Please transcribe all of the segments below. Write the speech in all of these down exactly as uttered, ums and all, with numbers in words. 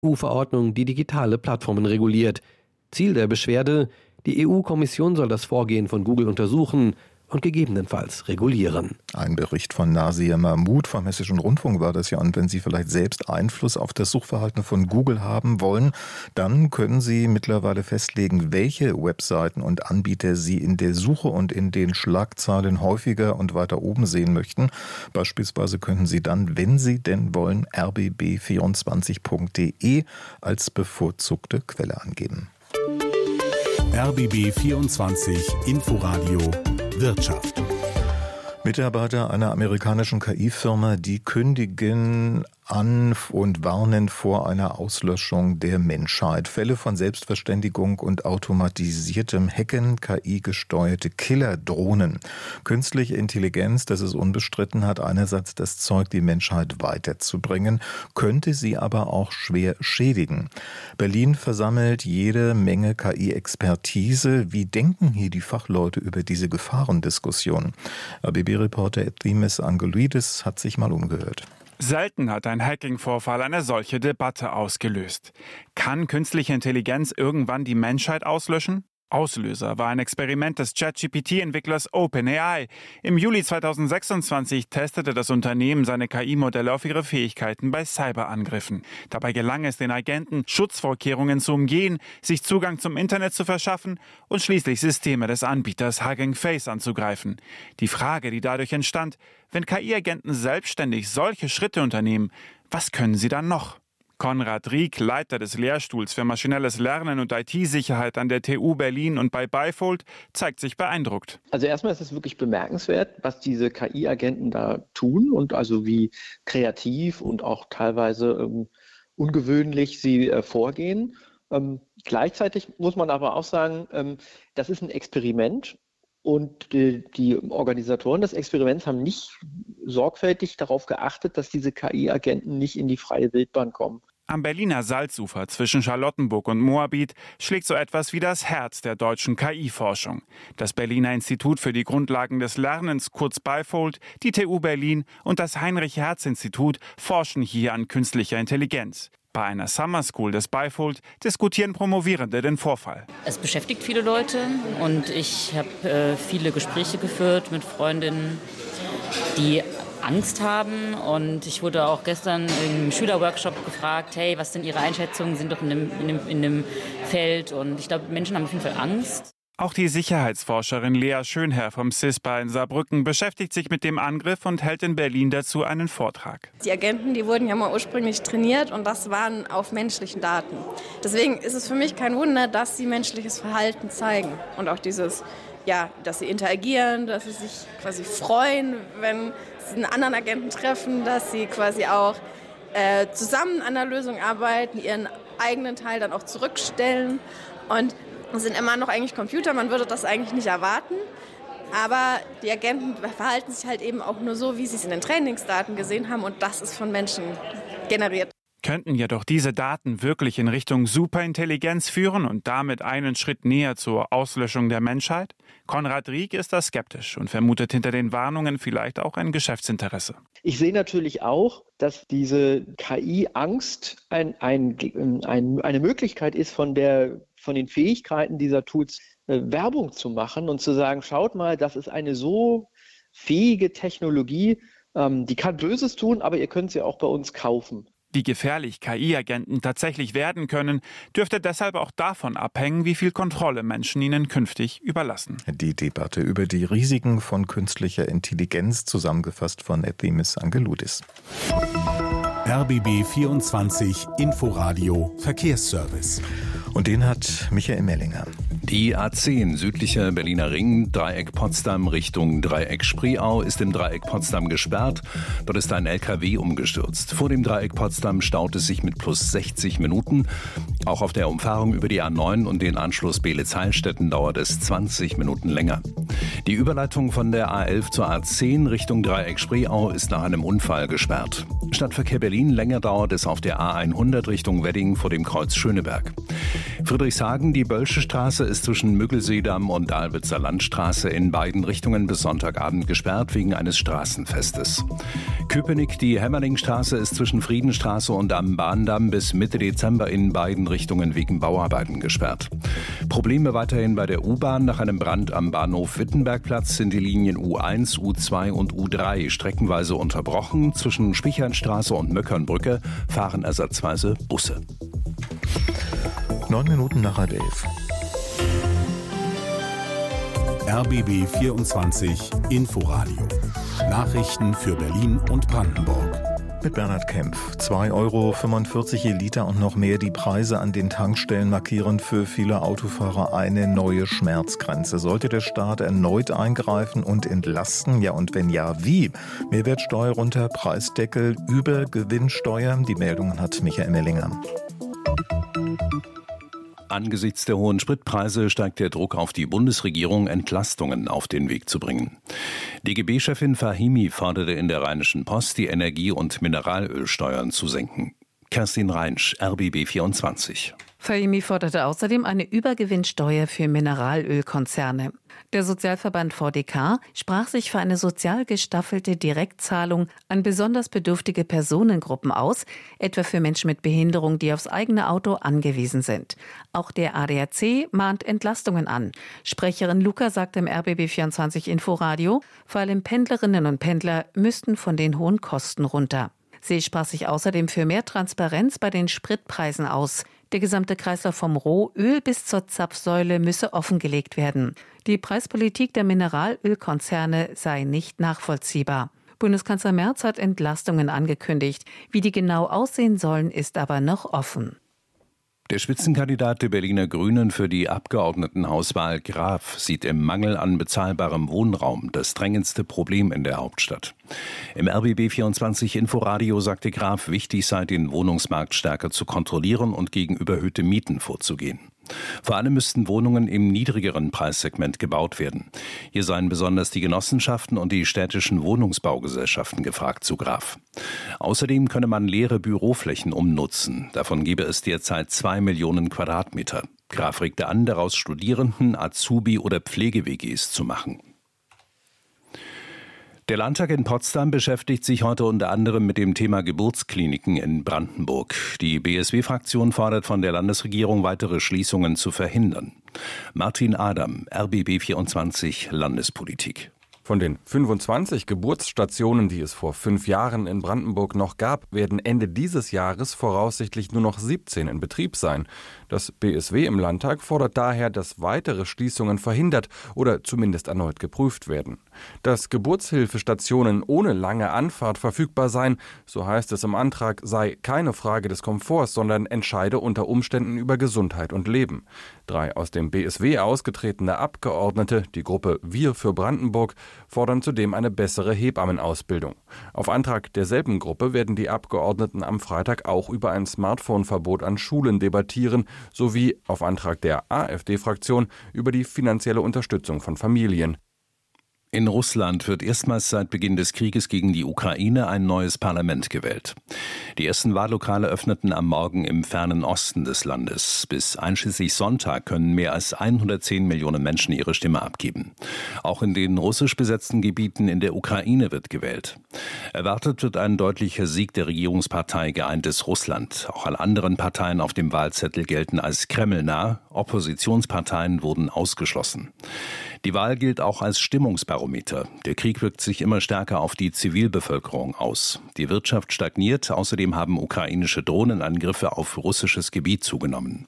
E U-Verordnung, die digitale Plattformen reguliert. Ziel der Beschwerde: Die E U-Kommission soll das Vorgehen von Google untersuchen und gegebenenfalls regulieren. Ein Bericht von Nasir Mahmoud vom Hessischen Rundfunk war das ja. Und wenn Sie vielleicht selbst Einfluss auf das Suchverhalten von Google haben wollen, dann können Sie mittlerweile festlegen, welche Webseiten und Anbieter Sie in der Suche und in den Schlagzeilen häufiger und weiter oben sehen möchten. Beispielsweise können Sie dann, wenn Sie denn wollen, r b b vierundzwanzig punkt d e als bevorzugte Quelle angeben. R B B vierundzwanzig Inforadio Wirtschaft. Mitarbeiter einer amerikanischen K I-Firma, die kündigen an und warnen vor einer Auslöschung der Menschheit. Fälle von Selbstverständigung und automatisiertem Hacken, K I-gesteuerte Killerdrohnen. Künstliche Intelligenz, das ist unbestritten, hat einerseits das Zeug, die Menschheit weiterzubringen, könnte sie aber auch schwer schädigen. Berlin versammelt jede Menge K I-Expertise. Wie denken hier die Fachleute über diese Gefahrendiskussion? R B B-Reporter Efthimis Angeloudis hat sich mal umgehört. Selten hat ein Hacking-Vorfall eine solche Debatte ausgelöst. Kann künstliche Intelligenz irgendwann die Menschheit auslöschen? Auslöser war ein Experiment des ChatGPT-Entwicklers OpenAI. Im Juli zweitausendsechsundzwanzig testete das Unternehmen seine K I-Modelle auf ihre Fähigkeiten bei Cyberangriffen. Dabei gelang es den Agenten, Schutzvorkehrungen zu umgehen, sich Zugang zum Internet zu verschaffen und schließlich Systeme des Anbieters Hugging Face anzugreifen. Die Frage, die dadurch entstand: Wenn K I-Agenten selbstständig solche Schritte unternehmen, was können sie dann noch? Konrad Rieck, Leiter des Lehrstuhls für maschinelles Lernen und I T-Sicherheit an der T U Berlin und bei Byfold, zeigt sich beeindruckt. Also erstmal ist es wirklich bemerkenswert, was diese K I-Agenten da tun und also wie kreativ und auch teilweise ähm, ungewöhnlich sie äh, vorgehen. Ähm, gleichzeitig muss man aber auch sagen, ähm, das ist ein Experiment. Und die, die Organisatoren des Experiments haben nicht sorgfältig darauf geachtet, dass diese K I-Agenten nicht in die freie Wildbahn kommen. Am Berliner Salzufer zwischen Charlottenburg und Moabit schlägt so etwas wie das Herz der deutschen K I-Forschung. Das Berliner Institut für die Grundlagen des Lernens, kurz Byfold, die T U Berlin und das Heinrich-Hertz-Institut forschen hier an künstlicher Intelligenz. Bei einer Summer School des Byfold diskutieren Promovierende den Vorfall. Es beschäftigt viele Leute und ich habe äh, viele Gespräche geführt mit Freundinnen, die Angst haben. Und ich wurde auch gestern im Schülerworkshop gefragt, hey, was sind Ihre Einschätzungen, sind doch in dem, in dem, in dem Feld. Und ich glaube, Menschen haben auf jeden Fall Angst. Auch die Sicherheitsforscherin Lea Schönherr vom CISPA in Saarbrücken beschäftigt sich mit dem Angriff und hält in Berlin dazu einen Vortrag. Die Agenten, die wurden ja mal ursprünglich trainiert und das waren auf menschlichen Daten. Deswegen ist es für mich kein Wunder, dass sie menschliches Verhalten zeigen und auch dieses, ja, dass sie interagieren, dass sie sich quasi freuen, wenn sie einen anderen Agenten treffen, dass sie quasi auch äh, zusammen an der Lösung arbeiten, ihren eigenen Teil dann auch zurückstellen und es sind immer noch eigentlich Computer, man würde das eigentlich nicht erwarten. Aber die Agenten verhalten sich halt eben auch nur so, wie sie es in den Trainingsdaten gesehen haben. Und das ist von Menschen generiert. Könnten jedoch diese Daten wirklich in Richtung Superintelligenz führen und damit einen Schritt näher zur Auslöschung der Menschheit? Konrad Rieck ist da skeptisch und vermutet hinter den Warnungen vielleicht auch ein Geschäftsinteresse. Ich sehe natürlich auch, dass diese K I-Angst ein, ein, ein, eine Möglichkeit ist, von, der, von den Fähigkeiten dieser Tools äh, Werbung zu machen und zu sagen, schaut mal, das ist eine so fähige Technologie, ähm, die kann Böses tun, aber ihr könnt sie auch bei uns kaufen. Wie gefährlich K I-Agenten tatsächlich werden können, dürfte deshalb auch davon abhängen, wie viel Kontrolle Menschen ihnen künftig überlassen. Die Debatte über die Risiken von künstlicher Intelligenz, zusammengefasst von Efthimis Angeloudis. R B B vierundzwanzig Inforadio Verkehrsservice. Und den hat Michael Mellinger. Die A zehn südlicher Berliner Ring, Dreieck Potsdam Richtung Dreieck Spreeau, ist im Dreieck Potsdam gesperrt. Dort ist ein L K W umgestürzt. Vor dem Dreieck Potsdam staut es sich mit plus sechzig Minuten. Auch auf der Umfahrung über die A neun und den Anschluss Beelitz-Heilstätten dauert es zwanzig Minuten länger. Die Überleitung von der A elf zur A zehn Richtung Dreieck Spreeau ist nach einem Unfall gesperrt. Stadtverkehr Berlin, länger dauert es auf der A hundert Richtung Wedding vor dem Kreuz Schöneberg. Friedrichshagen, die Bölsche Straße ist zwischen Müggelseedamm und Dahlwitzer Landstraße in beiden Richtungen bis Sonntagabend gesperrt wegen eines Straßenfestes. Köpenick, die Hämmerlingstraße ist zwischen Friedenstraße und am Bahndamm bis Mitte Dezember in beiden Richtungen wegen Bauarbeiten gesperrt. Probleme weiterhin bei der U-Bahn. Nach einem Brand am Bahnhof Wittenbergplatz sind die Linien U eins, U zwei und U drei streckenweise unterbrochen. Zwischen Spichernstraße und Möckernbrücke fahren ersatzweise Busse. Neun Minuten nach halb elf. R B B vierundzwanzig Inforadio. Nachrichten für Berlin und Brandenburg. Mit Bernhard Kempf. zwei Euro fünfundvierzig je Liter und noch mehr. Die Preise an den Tankstellen markieren für viele Autofahrer eine neue Schmerzgrenze. Sollte der Staat erneut eingreifen und entlasten? Ja, und wenn ja, wie? Mehrwertsteuer runter, Preisdeckel, Übergewinnsteuer? Die Meldungen hat Michael Mellinger. Angesichts der hohen Spritpreise steigt der Druck auf die Bundesregierung, Entlastungen auf den Weg zu bringen. D G B-Chefin Fahimi forderte in der Rheinischen Post, die Energie- und Mineralölsteuern zu senken. Kerstin Reinsch, R B B vierundzwanzig. Fahimi forderte außerdem eine Übergewinnsteuer für Mineralölkonzerne. Der Sozialverband V D K sprach sich für eine sozial gestaffelte Direktzahlung an besonders bedürftige Personengruppen aus, etwa für Menschen mit Behinderung, die aufs eigene Auto angewiesen sind. Auch der A D A C mahnt Entlastungen an. Sprecherin Luca sagte im R B B vierundzwanzig Inforadio, vor allem Pendlerinnen und Pendler müssten von den hohen Kosten runter. Sie sprach sich außerdem für mehr Transparenz bei den Spritpreisen aus. Der gesamte Kreislauf vom Rohöl bis zur Zapfsäule müsse offengelegt werden. Die Preispolitik der Mineralölkonzerne sei nicht nachvollziehbar. Bundeskanzler Merz hat Entlastungen angekündigt. Wie die genau aussehen sollen, ist aber noch offen. Der Spitzenkandidat der Berliner Grünen für die Abgeordnetenhauswahl Graf sieht im Mangel an bezahlbarem Wohnraum das drängendste Problem in der Hauptstadt. Im R B B vierundzwanzig Inforadio sagte Graf, wichtig sei, den Wohnungsmarkt stärker zu kontrollieren und gegen überhöhte Mieten vorzugehen. Vor allem müssten Wohnungen im niedrigeren Preissegment gebaut werden. Hier seien besonders die Genossenschaften und die städtischen Wohnungsbaugesellschaften gefragt, zu Graf. Außerdem könne man leere Büroflächen umnutzen. Davon gebe es derzeit zwei Millionen Quadratmeter. Graf regte an, daraus Studierenden, Azubi- oder Pflege-W Gs zu machen. Der Landtag in Potsdam beschäftigt sich heute unter anderem mit dem Thema Geburtskliniken in Brandenburg. Die B S W-Fraktion fordert von der Landesregierung, weitere Schließungen zu verhindern. Martin Adam, R B B vierundzwanzig Landespolitik. Von den fünfundzwanzig Geburtsstationen, die es vor fünf Jahren in Brandenburg noch gab, werden Ende dieses Jahres voraussichtlich nur noch siebzehn in Betrieb sein. Das B S W im Landtag fordert daher, dass weitere Schließungen verhindert oder zumindest erneut geprüft werden. Dass Geburtshilfestationen ohne lange Anfahrt verfügbar seien, so heißt es im Antrag, sei keine Frage des Komforts, sondern entscheide unter Umständen über Gesundheit und Leben. Drei aus dem B S W ausgetretene Abgeordnete, die Gruppe Wir für Brandenburg, fordern zudem eine bessere Hebammenausbildung. Auf Antrag derselben Gruppe werden die Abgeordneten am Freitag auch über ein Smartphone-Verbot an Schulen debattieren, sowie auf Antrag der AfD-Fraktion über die finanzielle Unterstützung von Familien. In Russland wird erstmals seit Beginn des Krieges gegen die Ukraine ein neues Parlament gewählt. Die ersten Wahllokale öffneten am Morgen im fernen Osten des Landes. Bis einschließlich Sonntag können mehr als hundertzehn Millionen Menschen ihre Stimme abgeben. Auch in den russisch besetzten Gebieten in der Ukraine wird gewählt. Erwartet wird ein deutlicher Sieg der Regierungspartei Geeintes Russland. Auch alle anderen Parteien auf dem Wahlzettel gelten als kremlnah. Oppositionsparteien wurden ausgeschlossen. Die Wahl gilt auch als Stimmungsbarometer. Der Krieg wirkt sich immer stärker auf die Zivilbevölkerung aus. Die Wirtschaft stagniert. Außerdem haben ukrainische Drohnenangriffe auf russisches Gebiet zugenommen.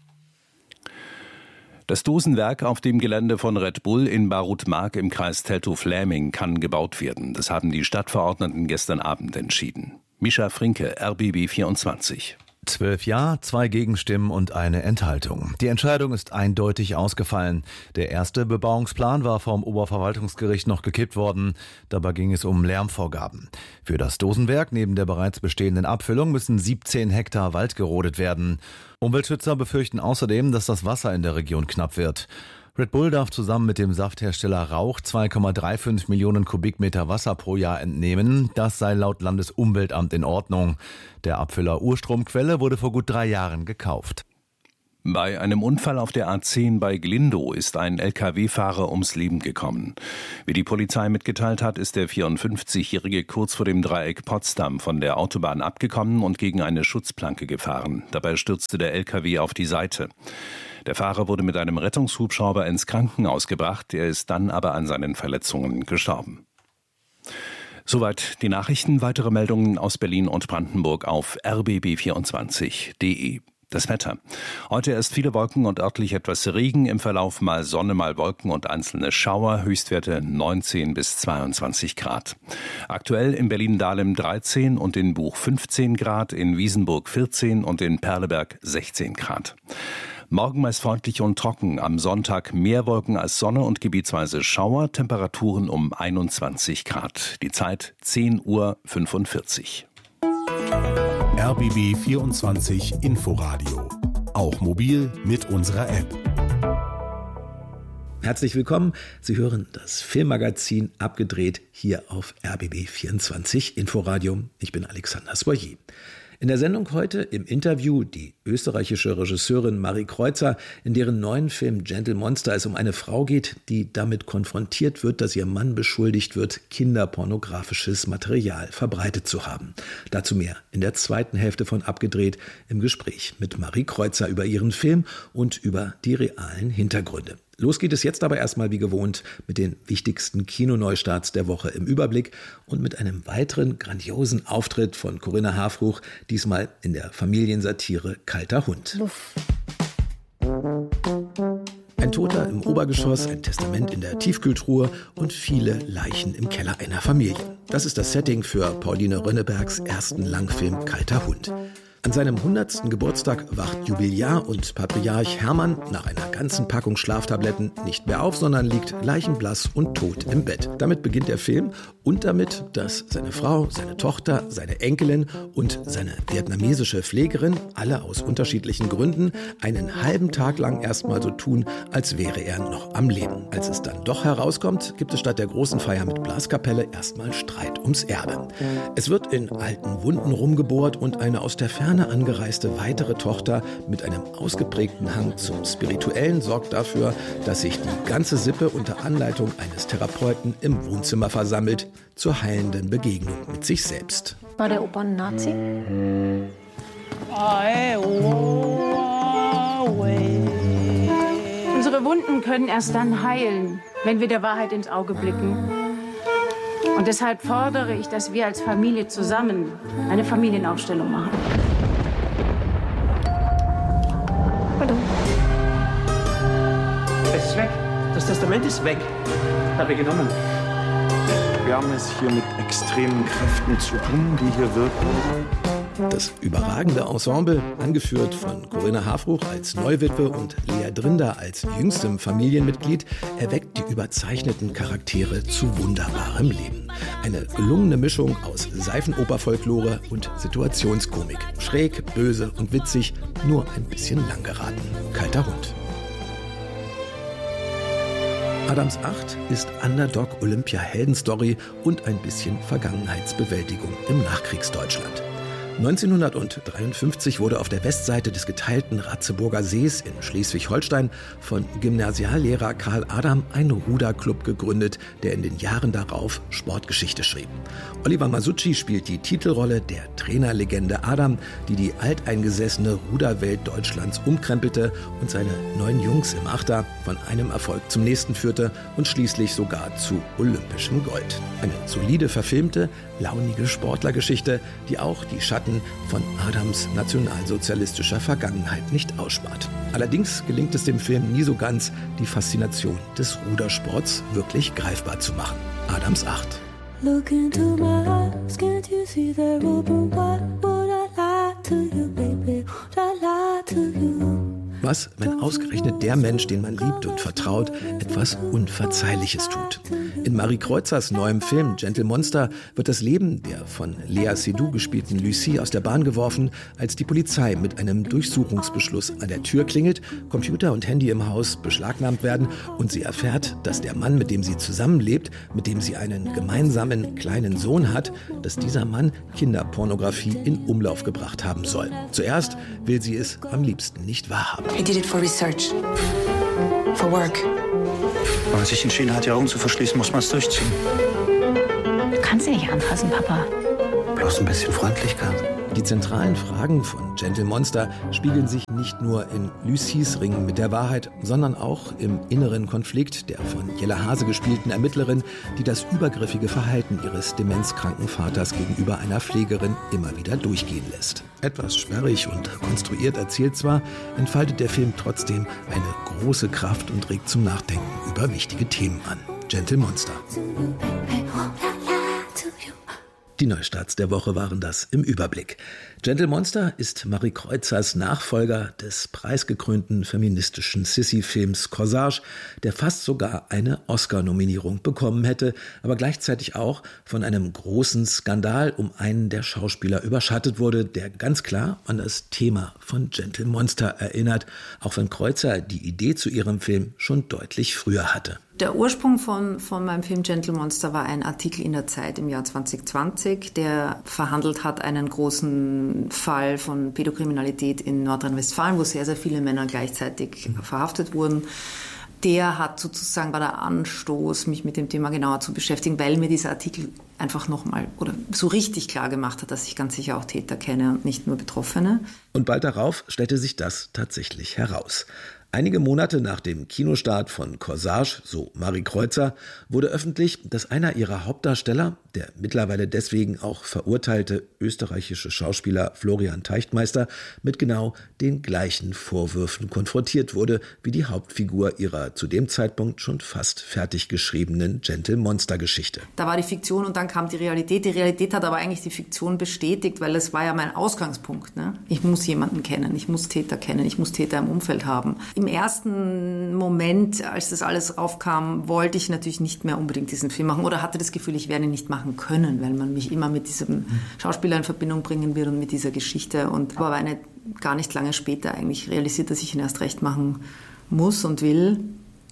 Das Dosenwerk auf dem Gelände von Red Bull in Barut-Mark im Kreis Teltow-Fläming kann gebaut werden. Das haben die Stadtverordneten gestern Abend entschieden. Mischa Frinke, R B B vierundzwanzig. Zwölf Ja, zwei Gegenstimmen und eine Enthaltung. Die Entscheidung ist eindeutig ausgefallen. Der erste Bebauungsplan war vom Oberverwaltungsgericht noch gekippt worden. Dabei ging es um Lärmvorgaben. Für das Dosenwerk neben der bereits bestehenden Abfüllung müssen siebzehn Hektar Wald gerodet werden. Umweltschützer befürchten außerdem, dass das Wasser in der Region knapp wird. Red Bull darf zusammen mit dem Safthersteller Rauch zwei Komma fünfunddreißig Millionen Kubikmeter Wasser pro Jahr entnehmen. Das sei laut Landesumweltamt in Ordnung. Der Abfüller Urstromquelle wurde vor gut drei Jahren gekauft. Bei einem Unfall auf der A zehn bei Glindow ist ein L K W-Fahrer ums Leben gekommen. Wie die Polizei mitgeteilt hat, ist der vierundfünfzigjährige kurz vor dem Dreieck Potsdam von der Autobahn abgekommen und gegen eine Schutzplanke gefahren. Dabei stürzte der L K W auf die Seite. Der Fahrer wurde mit einem Rettungshubschrauber ins Krankenhaus gebracht, er ist dann aber an seinen Verletzungen gestorben. Soweit die Nachrichten. Weitere Meldungen aus Berlin und Brandenburg auf r b b vierundzwanzig punkt d e. Das Wetter. Heute erst viele Wolken und örtlich etwas Regen, im Verlauf mal Sonne, mal Wolken und einzelne Schauer, Höchstwerte neunzehn bis zweiundzwanzig Grad. Aktuell in Berlin-Dahlem dreizehn und in Buch fünfzehn Grad, in Wiesenburg vierzehn und in Perleberg sechzehn Grad. Morgen meist freundlich und trocken, am Sonntag mehr Wolken als Sonne und gebietsweise Schauer, Temperaturen um einundzwanzig Grad. Die Zeit zehn Uhr fünfundvierzig. R B B vierundzwanzig Inforadio. Auch mobil mit unserer App. Herzlich willkommen. Sie hören das Filmmagazin Abgedreht hier auf R B B vierundzwanzig Inforadio. Ich bin Alexander Soyer. In der Sendung heute im Interview die österreichische Regisseurin Marie Kreuzer, in deren neuen Film Gentle Monster es um eine Frau geht, die damit konfrontiert wird, dass ihr Mann beschuldigt wird, kinderpornografisches Material verbreitet zu haben. Dazu mehr in der zweiten Hälfte von Abgedreht im Gespräch mit Marie Kreuzer über ihren Film und über die realen Hintergründe. Los geht es jetzt aber erstmal wie gewohnt mit den wichtigsten Kinoneustarts der Woche im Überblick und mit einem weiteren grandiosen Auftritt von Corinna Harfouch, diesmal in der Familiensatire Kalter Hund. Luff. Ein Toter im Obergeschoss, ein Testament in der Tiefkühltruhe und viele Leichen im Keller einer Familie. Das ist das Setting für Pauline Rönnebergs ersten Langfilm Kalter Hund. An seinem hundertsten Geburtstag wacht Jubiläar und Patriarch Hermann nach einer ganzen Packung Schlaftabletten nicht mehr auf, sondern liegt leichenblass und tot im Bett. Damit beginnt der Film und damit, dass seine Frau, seine Tochter, seine Enkelin und seine vietnamesische Pflegerin, alle aus unterschiedlichen Gründen, einen halben Tag lang erstmal so tun, als wäre er noch am Leben. Als es dann doch herauskommt, gibt es statt der großen Feier mit Blaskapelle erstmal Streit ums Erbe. Es wird in alten Wunden rumgebohrt und eine aus der Ferne angereiste weitere Tochter mit einem ausgeprägten Hang zum Spirituellen sorgt dafür, dass sich die ganze Sippe unter Anleitung eines Therapeuten im Wohnzimmer versammelt zur heilenden Begegnung mit sich selbst. War der Opa ein Nazi? Unsere Wunden können erst dann heilen, wenn wir der Wahrheit ins Auge blicken. Und deshalb fordere ich, dass wir als Familie zusammen eine Familienaufstellung machen. Hallo. Es ist weg. Das Testament ist weg. Habe ich genommen. Wir haben es hier mit extremen Kräften zu tun, die hier wirken. Das überragende Ensemble, angeführt von Corinna Harfouch als Neuwitwe und Lea Drinder als jüngstem Familienmitglied, erweckt die überzeichneten Charaktere zu wunderbarem Leben. Eine gelungene Mischung aus Seifenoper-Folklore und Situationskomik. Schräg, böse und witzig, nur ein bisschen lang geraten. Kalter Hund. Adams acht ist Underdog-Olympia-Heldenstory und ein bisschen Vergangenheitsbewältigung im Nachkriegsdeutschland. neunzehnhundertdreiundfünfzig wurde auf der Westseite des geteilten Ratzeburger Sees in Schleswig-Holstein von Gymnasiallehrer Karl Adam ein Ruderclub gegründet, der in den Jahren darauf Sportgeschichte schrieb. Oliver Masucci spielt die Titelrolle der Trainerlegende Adam, die die alteingesessene Ruderwelt Deutschlands umkrempelte und seine neun Jungs im Achter von einem Erfolg zum nächsten führte und schließlich sogar zu olympischem Gold. Eine solide verfilmte, launige Sportlergeschichte, die auch die Schatten von Adams nationalsozialistischer Vergangenheit nicht ausspart. Allerdings gelingt es dem Film nie so ganz, die Faszination des Rudersports wirklich greifbar zu machen. Adams acht. Look into my eyes, can't you see they're open wide? Would I lie Was, wenn ausgerechnet der Mensch, den man liebt und vertraut, etwas Unverzeihliches tut? In Marie Kreuzers neuem Film Gentle Monster wird das Leben der von Léa Seydoux gespielten Lucie aus der Bahn geworfen, als die Polizei mit einem Durchsuchungsbeschluss an der Tür klingelt, Computer und Handy im Haus beschlagnahmt werden und sie erfährt, dass der Mann, mit dem sie zusammenlebt, mit dem sie einen gemeinsamen kleinen Sohn hat, dass dieser Mann Kinderpornografie in Umlauf gebracht haben soll. Zuerst will sie es am liebsten nicht wahrhaben. I did it for research. For work. Wenn man sich entschieden hat, die Augen zu verschließen, muss man es durchziehen. Du kannst sie nicht anfassen, Papa. Bloß ein bisschen Freundlichkeit. Die zentralen Fragen von Gentle Monster spiegeln sich nicht nur in Lucies Ringen mit der Wahrheit, sondern auch im inneren Konflikt der von Jelle Hase gespielten Ermittlerin, die das übergriffige Verhalten ihres demenzkranken Vaters gegenüber einer Pflegerin immer wieder durchgehen lässt. Etwas sperrig und konstruiert erzählt zwar, entfaltet der Film trotzdem eine große Kraft und regt zum Nachdenken über wichtige Themen an. Gentle Monster. Die Neustarts der Woche waren das im Überblick. Gentle Monster ist Marie Kreuzers Nachfolger des preisgekrönten feministischen Sissy-Films Corsage, der fast sogar eine Oscar-Nominierung bekommen hätte, aber gleichzeitig auch von einem großen Skandal um einen der Schauspieler überschattet wurde, der ganz klar an das Thema von Gentle Monster erinnert, auch wenn Kreuzer die Idee zu ihrem Film schon deutlich früher hatte. Der Ursprung von, von meinem Film Gentle Monster war ein Artikel in der Zeit im Jahr zwanzig zwanzig, der verhandelt hat einen großen Fall von Pädokriminalität in Nordrhein-Westfalen, wo sehr, sehr viele Männer gleichzeitig verhaftet wurden. Der hat sozusagen, war der Anstoß, mich mit dem Thema genauer zu beschäftigen, weil mir dieser Artikel einfach nochmal oder so richtig klar gemacht hat, dass ich ganz sicher auch Täter kenne und nicht nur Betroffene. Und bald darauf stellte sich das tatsächlich heraus. Einige Monate nach dem Kinostart von Corsage, so Marie Kreuzer, wurde öffentlich, dass einer ihrer Hauptdarsteller, der mittlerweile deswegen auch verurteilte österreichische Schauspieler Florian Teichtmeister, mit genau den gleichen Vorwürfen konfrontiert wurde wie die Hauptfigur ihrer zu dem Zeitpunkt schon fast fertig geschriebenen Gentle Monster Geschichte. Da war die Fiktion und dann kam die Realität. Die Realität hat aber eigentlich die Fiktion bestätigt, weil es war ja mein Ausgangspunkt. Ne? Ich muss jemanden kennen, ich muss Täter kennen, ich muss Täter im Umfeld haben. Im ersten Moment, als das alles aufkam, wollte ich natürlich nicht mehr unbedingt diesen Film machen oder hatte das Gefühl, ich werde ihn nicht machen können, weil man mich immer mit diesem Schauspieler in Verbindung bringen wird und mit dieser Geschichte. Und aber eine, gar nicht lange später eigentlich realisiert, dass ich ihn erst recht machen muss und will.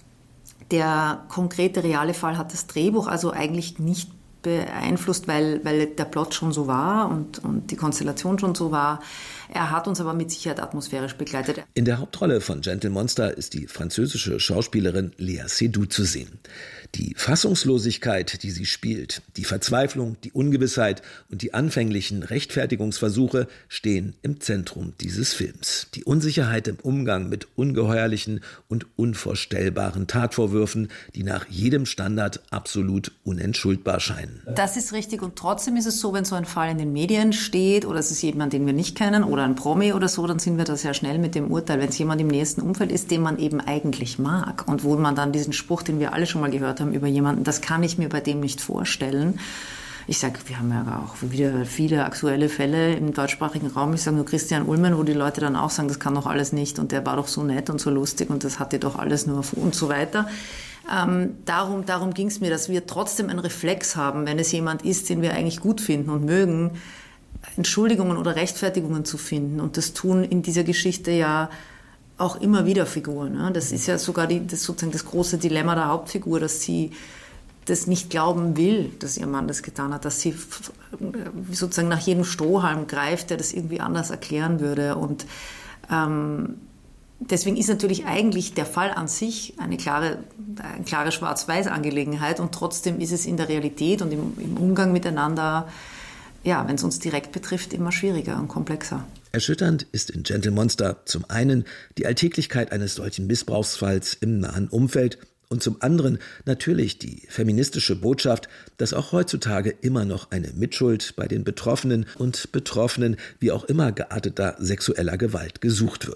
Der konkrete, reale Fall hat das Drehbuch also eigentlich nicht beeinflusst, weil, weil der Plot schon so war und, und die Konstellation schon so war. Er hat uns aber mit Sicherheit atmosphärisch begleitet. In der Hauptrolle von Gentle Monster ist die französische Schauspielerin Léa Seydoux zu sehen. Die Fassungslosigkeit, die sie spielt, die Verzweiflung, die Ungewissheit und die anfänglichen Rechtfertigungsversuche stehen im Zentrum dieses Films. Die Unsicherheit im Umgang mit ungeheuerlichen und unvorstellbaren Tatvorwürfen, die nach jedem Standard absolut unentschuldbar scheinen. Das ist richtig und trotzdem ist es so, wenn so ein Fall in den Medien steht oder es ist jemand, den wir nicht kennen oder ein Promi oder so, dann sind wir da sehr schnell mit dem Urteil. Wenn es jemand im nächsten Umfeld ist, den man eben eigentlich mag und wo man dann diesen Spruch, den wir alle schon mal gehört haben über jemanden, das kann ich mir bei dem nicht vorstellen. Ich sage, wir haben ja auch wieder viele aktuelle Fälle im deutschsprachigen Raum. Ich sage nur Christian Ullmann, wo die Leute dann auch sagen, das kann doch alles nicht und der war doch so nett und so lustig und das hatte doch alles nur und so weiter. Ähm, darum darum ging es mir, dass wir trotzdem einen Reflex haben, wenn es jemand ist, den wir eigentlich gut finden und mögen, Entschuldigungen oder Rechtfertigungen zu finden. Und das tun in dieser Geschichte ja auch immer wieder Figuren. Ne? Das ist ja sogar die, das, sozusagen das große Dilemma der Hauptfigur, dass sie das nicht glauben will, dass ihr Mann das getan hat, dass sie sozusagen nach jedem Strohhalm greift, der das irgendwie anders erklären würde. Und ähm, deswegen ist natürlich eigentlich der Fall an sich eine klare, eine klare Schwarz-Weiß-Angelegenheit und trotzdem ist es in der Realität und im, im Umgang miteinander, ja, wenn es uns direkt betrifft, immer schwieriger und komplexer. Erschütternd ist in Gentle Monster zum einen die Alltäglichkeit eines solchen Missbrauchsfalls im nahen Umfeld und zum anderen natürlich die feministische Botschaft, dass auch heutzutage immer noch eine Mitschuld bei den Betroffenen und Betroffenen wie auch immer gearteter sexueller Gewalt gesucht wird. Von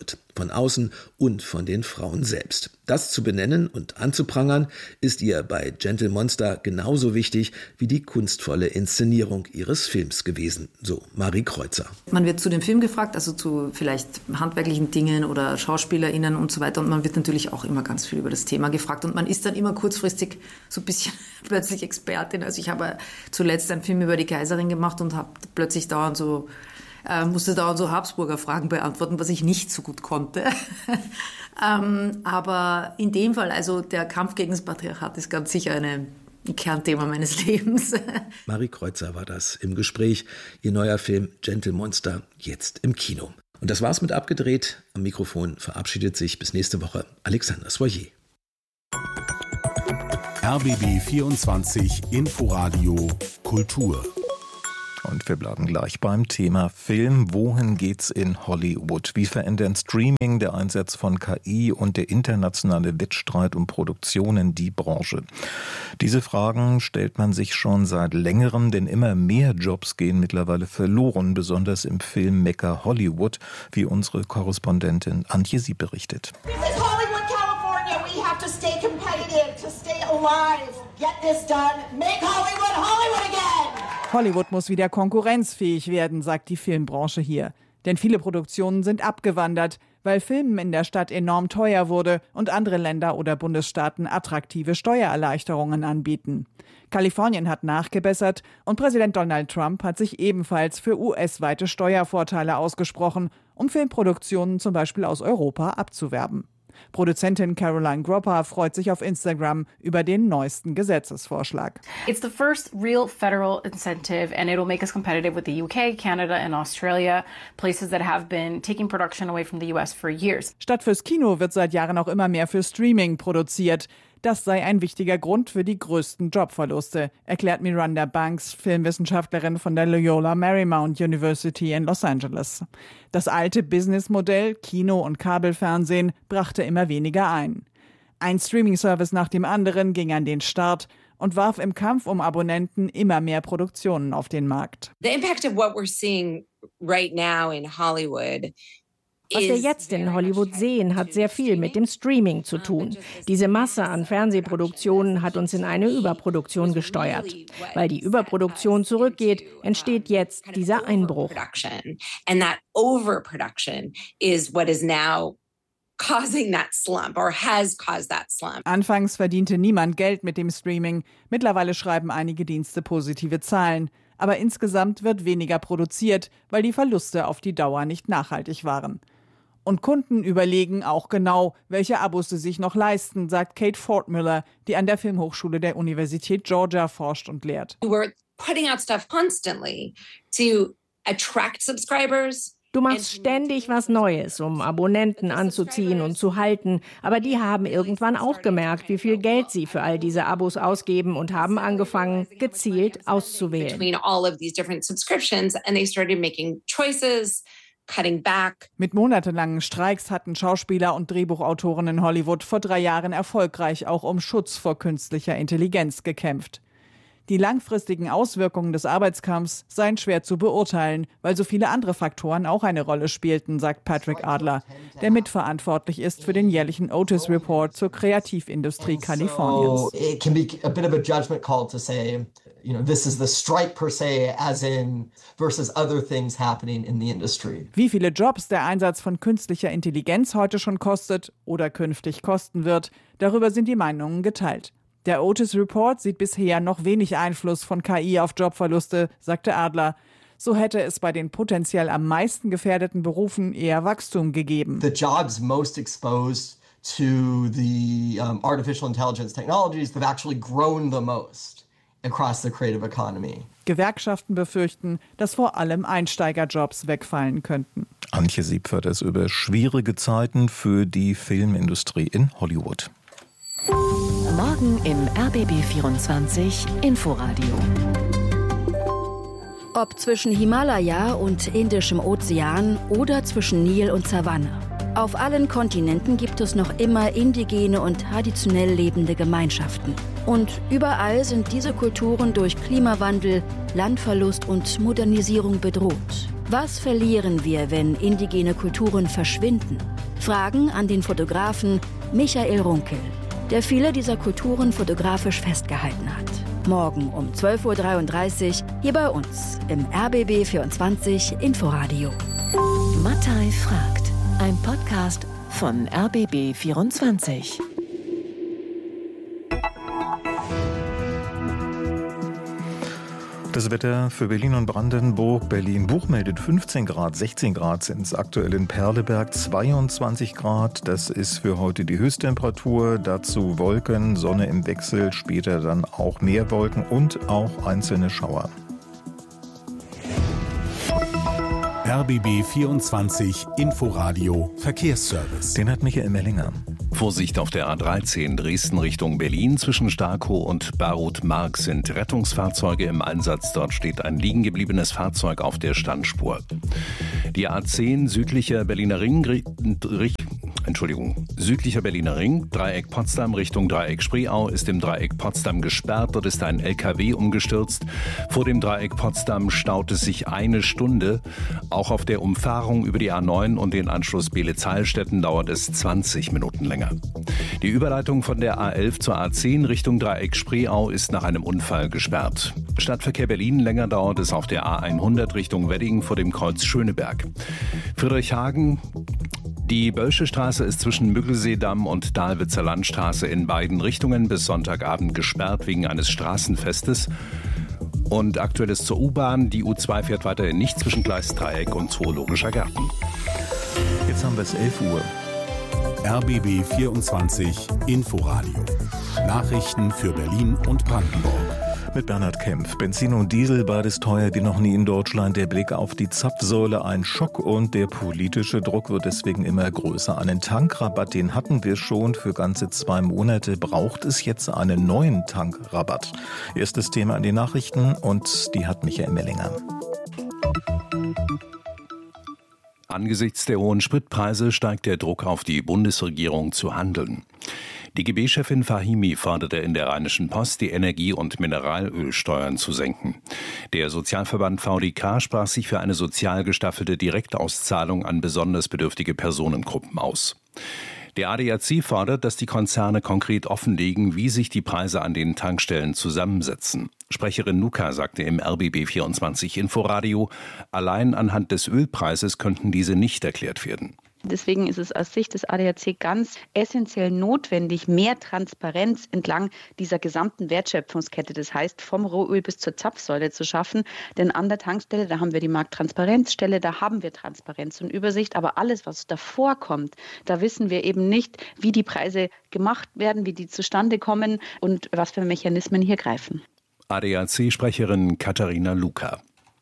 von außen und von den Frauen selbst. Das zu benennen und anzuprangern, ist ihr bei Gentle Monster genauso wichtig wie die kunstvolle Inszenierung ihres Films gewesen, so Marie Kreuzer. Man wird zu dem Film gefragt, also zu vielleicht handwerklichen Dingen oder SchauspielerInnen und so weiter. Und man wird natürlich auch immer ganz viel über das Thema gefragt. Und man ist dann immer kurzfristig so ein bisschen plötzlich Expertin. Also ich habe zuletzt einen Film über die Kaiserin gemacht und habe plötzlich dauernd so, äh, musste dauernd so Habsburger Fragen beantworten, was ich nicht so gut konnte. ähm, aber in dem Fall, also der Kampf gegen das Patriarchat ist ganz sicher eine ein Kernthema meines Lebens. Marie Kreuzer war das im Gespräch. Ihr neuer Film Gentle Monster jetzt im Kino. Und das war's mit Abgedreht. Am Mikrofon verabschiedet sich bis nächste Woche Alexander Soyer. R B B vierundzwanzig Inforadio Kultur. Und wir bleiben gleich beim Thema Film. Wohin geht's in Hollywood? Wie verändern Streaming, der Einsatz von K I und der internationale Wettstreit um Produktionen die Branche? Diese Fragen stellt man sich schon seit längerem, denn immer mehr Jobs gehen mittlerweile verloren, besonders im Filmmekka Hollywood, wie unsere Korrespondentin Antje Sieb berichtet. This is Hollywood, California. We have to stay competitive, to stay alive. Get this done. Make Hollywood Hollywood again. Hollywood muss wieder konkurrenzfähig werden, sagt die Filmbranche hier. Denn viele Produktionen sind abgewandert, weil Filmen in der Stadt enorm teuer wurde und andere Länder oder Bundesstaaten attraktive Steuererleichterungen anbieten. Kalifornien hat nachgebessert und Präsident Donald Trump hat sich ebenfalls für U S-weite Steuervorteile ausgesprochen, um Filmproduktionen zum Beispiel aus Europa abzuwerben. Produzentin Caroline Gropper freut sich auf Instagram über den neuesten Gesetzesvorschlag. It's the first real federal incentive and it'll make us competitive with the U K, Canada and Australia, places that have been taking production away from the U S for years. Statt fürs Kino wird seit Jahren auch immer mehr für Streaming produziert. Das sei ein wichtiger Grund für die größten Jobverluste, erklärt Miranda Banks, Filmwissenschaftlerin von der Loyola Marymount University in Los Angeles. Das alte Businessmodell Kino und Kabelfernsehen brachte immer weniger ein. Ein Streaming-Service nach dem anderen ging an den Start und warf im Kampf um Abonnenten immer mehr Produktionen auf den Markt. The impact of what we're seeing right now in Hollywood. Was wir jetzt in Hollywood sehen, hat sehr viel mit dem Streaming zu tun. Diese Masse an Fernsehproduktionen hat uns in eine Überproduktion gesteuert. Weil die Überproduktion zurückgeht, entsteht jetzt dieser Einbruch. And that overproduction is what is now causing that slump or has caused that slump. Anfangs verdiente niemand Geld mit dem Streaming. Mittlerweile schreiben einige Dienste positive Zahlen. Aber insgesamt wird weniger produziert, weil die Verluste auf die Dauer nicht nachhaltig waren. Und Kunden überlegen auch genau, welche Abos sie sich noch leisten, sagt Kate Fortmüller, die an der Filmhochschule der Universität Georgia forscht und lehrt. We're putting out stuff constantly to attract subscribers. Du machst ständig was Neues, um Abonnenten anzuziehen und zu halten. Aber die haben irgendwann auch gemerkt, wie viel Geld sie für all diese Abos ausgeben und haben angefangen, gezielt auszuwählen. Between all of these different subscriptions and they started making choices. Cutting back. Mit monatelangen Streiks hatten Schauspieler und Drehbuchautoren in Hollywood vor drei Jahren erfolgreich auch um Schutz vor künstlicher Intelligenz gekämpft. Die langfristigen Auswirkungen des Arbeitskampfs seien schwer zu beurteilen, weil so viele andere Faktoren auch eine Rolle spielten, sagt Patrick Adler, der mitverantwortlich ist für den jährlichen Otis Report zur Kreativindustrie Kaliforniens. So it can be a bit of a judgment call to say, you know, this is the strike per se, as in versus other things happening in the industry. Wie viele Jobs der Einsatz von künstlicher Intelligenz heute schon kostet oder künftig kosten wird, darüber sind die Meinungen geteilt. Der Otis Report sieht bisher noch wenig Einfluss von K I auf Jobverluste, sagte Adler. So hätte es bei den potenziell am meisten gefährdeten Berufen eher Wachstum gegeben. The jobs most exposed to the um, artificial intelligence technologies that have actually grown the most across the creative economy. Gewerkschaften befürchten, dass vor allem Einsteigerjobs wegfallen könnten. Antje Sieb hört es über schwierige Zeiten für die Filmindustrie in Hollywood. Morgen im R B B vierundzwanzig Inforadio. Ob zwischen Himalaya und Indischem Ozean oder zwischen Nil und Savanne. Auf allen Kontinenten gibt es noch immer indigene und traditionell lebende Gemeinschaften. Und überall sind diese Kulturen durch Klimawandel, Landverlust und Modernisierung bedroht. Was verlieren wir, wenn indigene Kulturen verschwinden? Fragen an den Fotografen Michael Runkel, der viele dieser Kulturen fotografisch festgehalten hat. Morgen um zwölf Uhr dreiunddreißig hier bei uns im R B B vierundzwanzig Inforadio. Mattei fragt, ein Podcast von R B B vierundzwanzig. Das Wetter für Berlin und Brandenburg. Berlin-Buch meldet fünfzehn Grad, sechzehn Grad sind es aktuell in Perleberg, zweiundzwanzig Grad. Das ist für heute die Höchsttemperatur. Dazu Wolken, Sonne im Wechsel, später dann auch mehr Wolken und auch einzelne Schauer. R B B vierundzwanzig Inforadio Verkehrsservice. Den hat Michael Mellinger. Vorsicht auf der A dreizehn Dresden Richtung Berlin. Zwischen Starkow und Barut-Mark sind Rettungsfahrzeuge im Einsatz. Dort steht ein liegen gebliebenes Fahrzeug auf der Standspur. Die A zehn südlicher Berliner Ring, Entschuldigung, südlicher Berliner Ring, Dreieck Potsdam Richtung Dreieck Spreeau ist im Dreieck Potsdam gesperrt. Dort ist ein L K W umgestürzt. Vor dem Dreieck Potsdam staut es sich eine Stunde. Auch auf der Umfahrung über die A neun und den Anschluss Beelitz-Heilstätten dauert es zwanzig Minuten länger. Die Überleitung von der A elf zur A zehn Richtung Dreieck Spreeau ist nach einem Unfall gesperrt. Stadtverkehr Berlin, länger dauert es auf der A hundert Richtung Wedding vor dem Kreuz Schöneberg. Friedrichshagen, die Bölsche Straße ist zwischen Müggelseedamm und Dahlwitzer Landstraße in beiden Richtungen bis Sonntagabend gesperrt wegen eines Straßenfestes. Und aktuell ist zur U-Bahn. Die U zwei fährt weiterhin nicht zwischen Gleisdreieck und Zoologischer Garten. Jetzt haben wir es elf Uhr. R B B vierundzwanzig Inforadio. Nachrichten für Berlin und Brandenburg. Mit Bernhard Kempf. Benzin und Diesel, beides teuer wie noch nie in Deutschland. Der Blick auf die Zapfsäule ein Schock und der politische Druck wird deswegen immer größer. Einen Tankrabatt, den hatten wir schon für ganze zwei Monate. Braucht es jetzt einen neuen Tankrabatt? Erstes Thema an die Nachrichten und die hat Michael Mellinger. Angesichts der hohen Spritpreise steigt der Druck auf die Bundesregierung zu handeln. Die G B-Chefin Fahimi forderte in der Rheinischen Post, die Energie- und Mineralölsteuern zu senken. Der Sozialverband V D K sprach sich für eine sozial gestaffelte Direktauszahlung an besonders bedürftige Personengruppen aus. Der A D A C fordert, dass die Konzerne konkret offenlegen, wie sich die Preise an den Tankstellen zusammensetzen. Sprecherin Nuka sagte im R B B vierundzwanzig Inforadio, allein anhand des Ölpreises könnten diese nicht erklärt werden. Deswegen ist es aus Sicht des A D A C ganz essentiell notwendig, mehr Transparenz entlang dieser gesamten Wertschöpfungskette, das heißt vom Rohöl bis zur Zapfsäule zu schaffen. Denn an der Tankstelle, da haben wir die Markttransparenzstelle, da haben wir Transparenz und Übersicht. Aber alles, was davor kommt, da wissen wir eben nicht, wie die Preise gemacht werden, wie die zustande kommen und was für Mechanismen hier greifen. A D A C-Sprecherin Katharina Luka.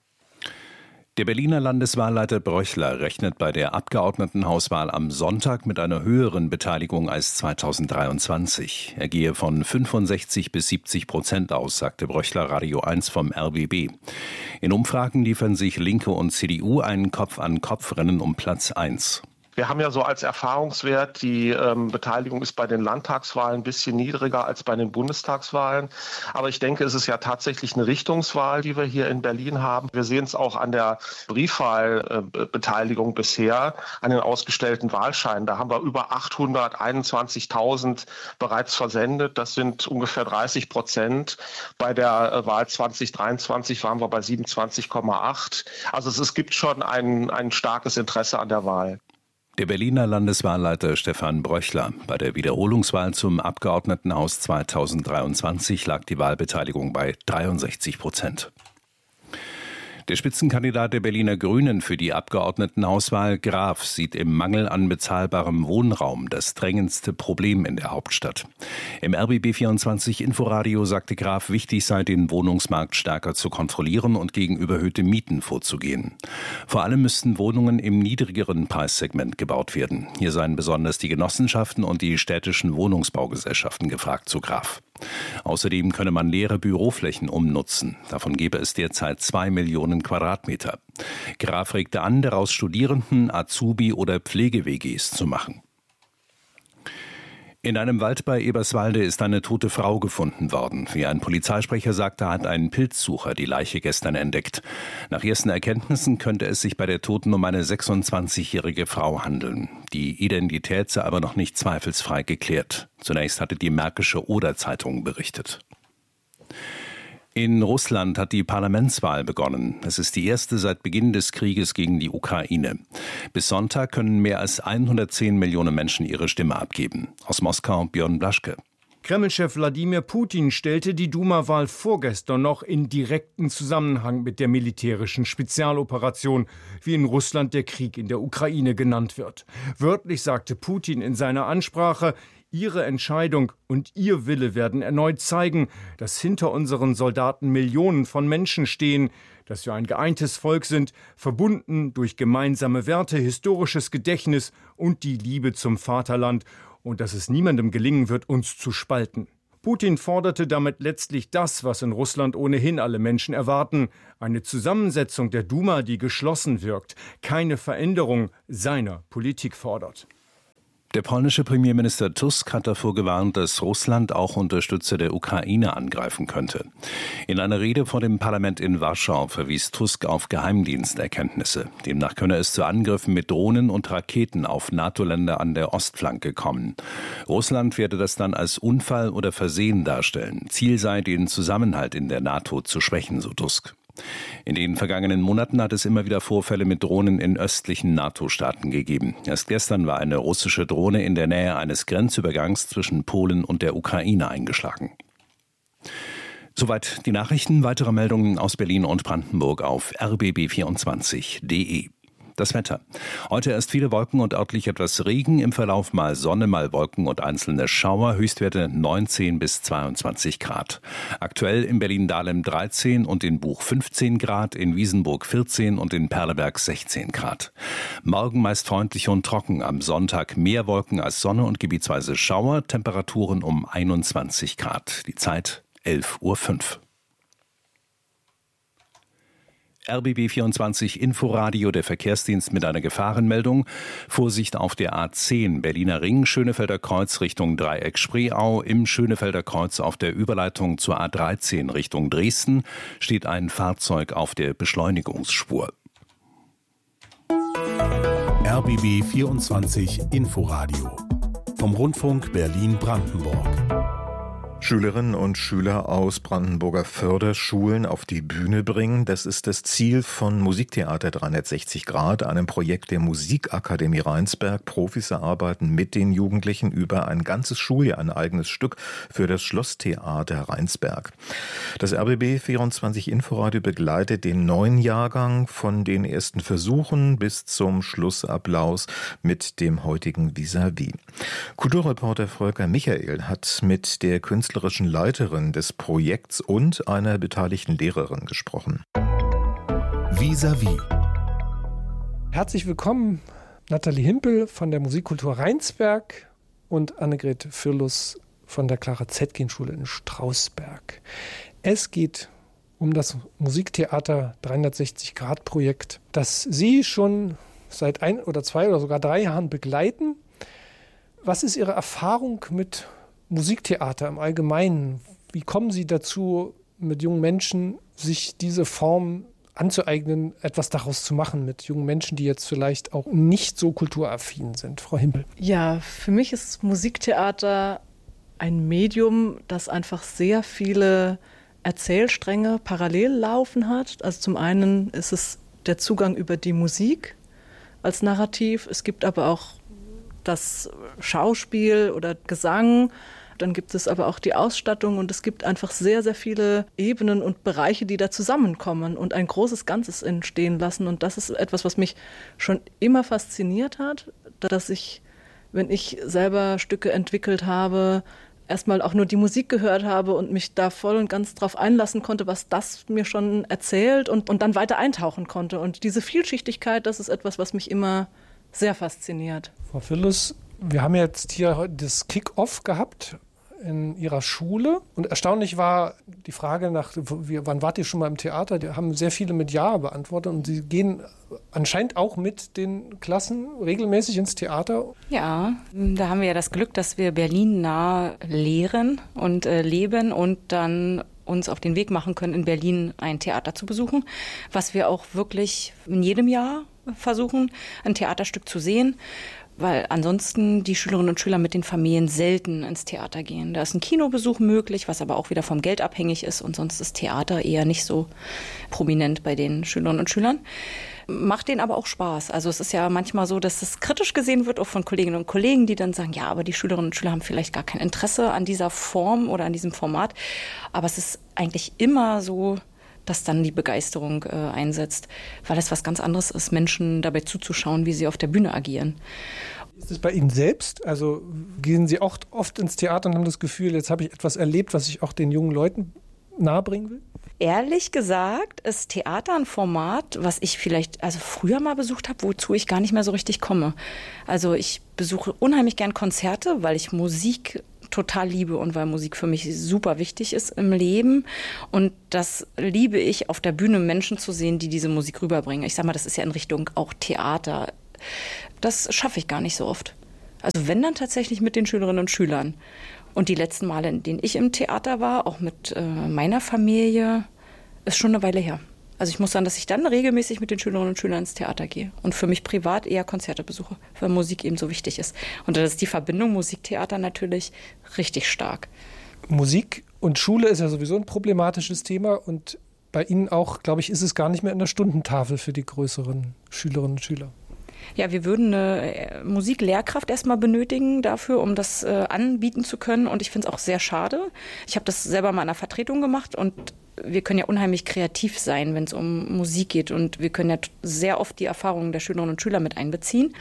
Der Berliner Landeswahlleiter Bröchler rechnet bei der Abgeordnetenhauswahl am Sonntag mit einer höheren Beteiligung als zweitausenddreiundzwanzig. Er gehe von fünfundsechzig bis siebzig Prozent aus, sagte Bröchler Radio eins vom R B B. In Umfragen liefern sich Linke und C D U ein Kopf-an-Kopf-Rennen um Platz eins. Wir haben ja so als Erfahrungswert, die ähm, Beteiligung ist bei den Landtagswahlen ein bisschen niedriger als bei den Bundestagswahlen. Aber ich denke, es ist ja tatsächlich eine Richtungswahl, die wir hier in Berlin haben. Wir sehen es auch an der Briefwahlbeteiligung äh, bisher, an den ausgestellten Wahlscheinen. Da haben wir über achthunderteinundzwanzigtausend bereits versendet. Das sind ungefähr dreißig Prozent. Bei der äh, Wahl zweitausenddreiundzwanzig waren wir bei siebenundzwanzig Komma acht. Also es, es gibt schon ein, ein starkes Interesse an der Wahl. Der Berliner Landeswahlleiter Stefan Bröchler. Bei der Wiederholungswahl zum Abgeordnetenhaus zweitausenddreiundzwanzig lag die Wahlbeteiligung bei dreiundsechzig Prozent. Der Spitzenkandidat der Berliner Grünen für die Abgeordnetenhauswahl, Graf, sieht im Mangel an bezahlbarem Wohnraum das drängendste Problem in der Hauptstadt. Im R B B vierundzwanzig Inforadio sagte Graf, wichtig sei, den Wohnungsmarkt stärker zu kontrollieren und gegen überhöhte Mieten vorzugehen. Vor allem müssten Wohnungen im niedrigeren Preissegment gebaut werden. Hier seien besonders die Genossenschaften und die städtischen Wohnungsbaugesellschaften gefragt, so Graf. Außerdem könne man leere Büroflächen umnutzen. Davon gebe es derzeit zwei Millionen Quadratmeter. Graf regte an, daraus Studierenden, Azubi- oder Pflege-W Gs zu machen. In einem Wald bei Eberswalde ist eine tote Frau gefunden worden. Wie ein Polizeisprecher sagte, hat ein Pilzsucher die Leiche gestern entdeckt. Nach ersten Erkenntnissen könnte es sich bei der Toten um eine sechsundzwanzigjährige Frau handeln. Die Identität sei aber noch nicht zweifelsfrei geklärt. Zunächst hatte die Märkische Oder-Zeitung berichtet. In Russland hat die Parlamentswahl begonnen. Es ist die erste seit Beginn des Krieges gegen die Ukraine. Bis Sonntag können mehr als hundertzehn Millionen Menschen ihre Stimme abgeben. Aus Moskau Björn Blaschke. Kreml-Chef Wladimir Putin stellte die Duma-Wahl vorgestern noch in direkten Zusammenhang mit der militärischen Spezialoperation, wie in Russland der Krieg in der Ukraine genannt wird. Wörtlich sagte Putin in seiner Ansprache: Ihre Entscheidung und Ihr Wille werden erneut zeigen, dass hinter unseren Soldaten Millionen von Menschen stehen, dass wir ein geeintes Volk sind, verbunden durch gemeinsame Werte, historisches Gedächtnis und die Liebe zum Vaterland, und dass es niemandem gelingen wird, uns zu spalten. Putin forderte damit letztlich das, was in Russland ohnehin alle Menschen erwarten: eine Zusammensetzung der Duma, die geschlossen wirkt, keine Veränderung seiner Politik fordert. Der polnische Premierminister Tusk hat davor gewarnt, dass Russland auch Unterstützer der Ukraine angreifen könnte. In einer Rede vor dem Parlament in Warschau verwies Tusk auf Geheimdiensterkenntnisse. Demnach könne es zu Angriffen mit Drohnen und Raketen auf NATO-Länder an der Ostflanke kommen. Russland werde das dann als Unfall oder Versehen darstellen. Ziel sei, den Zusammenhalt in der NATO zu schwächen, so Tusk. In den vergangenen Monaten hat es immer wieder Vorfälle mit Drohnen in östlichen NATO-Staaten gegeben. Erst gestern war eine russische Drohne in der Nähe eines Grenzübergangs zwischen Polen und der Ukraine eingeschlagen. Soweit die Nachrichten. Weitere Meldungen aus Berlin und Brandenburg auf r b b vierundzwanzig punkt d e. Das Wetter. Heute erst viele Wolken und örtlich etwas Regen, im Verlauf mal Sonne, mal Wolken und einzelne Schauer, Höchstwerte neunzehn bis zweiundzwanzig Grad. Aktuell in Berlin-Dahlem dreizehn und in Buch fünfzehn Grad, in Wiesenburg vierzehn und in Perleberg sechzehn Grad. Morgen meist freundlich und trocken, am Sonntag mehr Wolken als Sonne und gebietsweise Schauer, Temperaturen um einundzwanzig Grad. Die Zeit elf Uhr fünf. R B B vierundzwanzig Inforadio, der Verkehrsdienst mit einer Gefahrenmeldung. Vorsicht auf der A zehn, Berliner Ring, Schönefelder Kreuz Richtung Dreieck-Spreeau. Im Schönefelder Kreuz auf der Überleitung zur A dreizehn Richtung Dresden steht ein Fahrzeug auf der Beschleunigungsspur. R B B vierundzwanzig Inforadio vom Rundfunk Berlin-Brandenburg. Schülerinnen und Schüler aus Brandenburger Förderschulen auf die Bühne bringen. Das ist das Ziel von Musiktheater dreihundertsechzig Grad, einem Projekt der Musikakademie Rheinsberg. Profis erarbeiten mit den Jugendlichen über ein ganzes Schuljahr ein eigenes Stück für das Schlosstheater Rheinsberg. Das R B B vierundzwanzig Inforadio begleitet den neuen Jahrgang von den ersten Versuchen bis zum Schlussapplaus mit dem heutigen Vis-à-vis. Kulturreporter Volker Michael hat mit der Künstlerin Leiterin des Projekts und einer beteiligten Lehrerin gesprochen. Vis-à-vis. Herzlich willkommen, Nathalie Himpel von der Musikkultur Rheinsberg und Annegret Fürlus von der Clara Zetkin-Schule in Strausberg. Es geht um das Musiktheater dreihundertsechzig Grad Projekt, das Sie schon seit ein oder zwei oder sogar drei Jahren begleiten. Was ist Ihre Erfahrung mit Musiktheater im Allgemeinen? Wie kommen Sie dazu, mit jungen Menschen sich diese Form anzueignen, etwas daraus zu machen, mit jungen Menschen, die jetzt vielleicht auch nicht so kulturaffin sind? Frau Himpel. Ja, für mich ist Musiktheater ein Medium, das einfach sehr viele Erzählstränge parallel laufen hat. Also zum einen ist es der Zugang über die Musik als Narrativ. Es gibt aber auch das Schauspiel oder Gesang. Dann gibt es aber auch die Ausstattung und es gibt einfach sehr, sehr viele Ebenen und Bereiche, die da zusammenkommen und ein großes Ganzes entstehen lassen. Und das ist etwas, was mich schon immer fasziniert hat, dass ich, wenn ich selber Stücke entwickelt habe, erstmal auch nur die Musik gehört habe und mich da voll und ganz drauf einlassen konnte, was das mir schon erzählt und, und dann weiter eintauchen konnte. Und diese Vielschichtigkeit, das ist etwas, was mich immer sehr fasziniert. Frau Fürlus, wir haben jetzt hier das Kick-Off gehabt in ihrer Schule. Und erstaunlich war die Frage nach, wie, wann wart ihr schon mal im Theater? Die haben sehr viele mit Ja beantwortet. Und sie gehen anscheinend auch mit den Klassen regelmäßig ins Theater. Ja, da haben wir ja das Glück, dass wir Berlin nah lehren und äh, leben und dann uns auf den Weg machen können, in Berlin ein Theater zu besuchen, was wir auch wirklich in jedem Jahr versuchen, ein Theaterstück zu sehen, weil ansonsten die Schülerinnen und Schüler mit den Familien selten ins Theater gehen. Da ist ein Kinobesuch möglich, was aber auch wieder vom Geld abhängig ist und sonst ist Theater eher nicht so prominent bei den Schülerinnen und Schülern. Macht denen aber auch Spaß. Also es ist ja manchmal so, dass es kritisch gesehen wird, auch von Kolleginnen und Kollegen, die dann sagen, ja, aber die Schülerinnen und Schüler haben vielleicht gar kein Interesse an dieser Form oder an diesem Format. Aber es ist eigentlich immer so, dass dann die Begeisterung äh, einsetzt, weil es was ganz anderes ist, Menschen dabei zuzuschauen, wie sie auf der Bühne agieren. Ist es bei Ihnen selbst? Also gehen Sie auch oft ins Theater und haben das Gefühl, jetzt habe ich etwas erlebt, was ich auch den jungen Leuten nahebringen will? Ehrlich gesagt ist Theater ein Format, was ich vielleicht also früher mal besucht habe, wozu ich gar nicht mehr so richtig komme. Also ich besuche unheimlich gern Konzerte, weil ich Musik total liebe und weil Musik für mich super wichtig ist im Leben. Und das liebe ich, auf der Bühne Menschen zu sehen, die diese Musik rüberbringen. Ich sag mal, das ist ja in Richtung auch Theater. Das schaffe ich gar nicht so oft. Also wenn, dann tatsächlich mit den Schülerinnen und Schülern. Und die letzten Male, in denen ich im Theater war, auch mit äh, meiner Familie, ist schon eine Weile her. Also ich muss sagen, dass ich dann regelmäßig mit den Schülerinnen und Schülern ins Theater gehe und für mich privat eher Konzerte besuche, weil Musik eben so wichtig ist. Und da ist die Verbindung Musik-Theater natürlich richtig stark. Musik und Schule ist ja sowieso ein problematisches Thema und bei Ihnen auch, glaube ich, ist es gar nicht mehr in der Stundentafel für die größeren Schülerinnen und Schüler. Ja, wir würden eine Musiklehrkraft erstmal benötigen dafür, um das äh, anbieten zu können. Und ich finde es auch sehr schade. Ich habe das selber mal in einer Vertretung gemacht und wir können ja unheimlich kreativ sein, wenn es um Musik geht. Und wir können ja sehr oft die Erfahrungen der Schülerinnen und Schüler mit einbeziehen.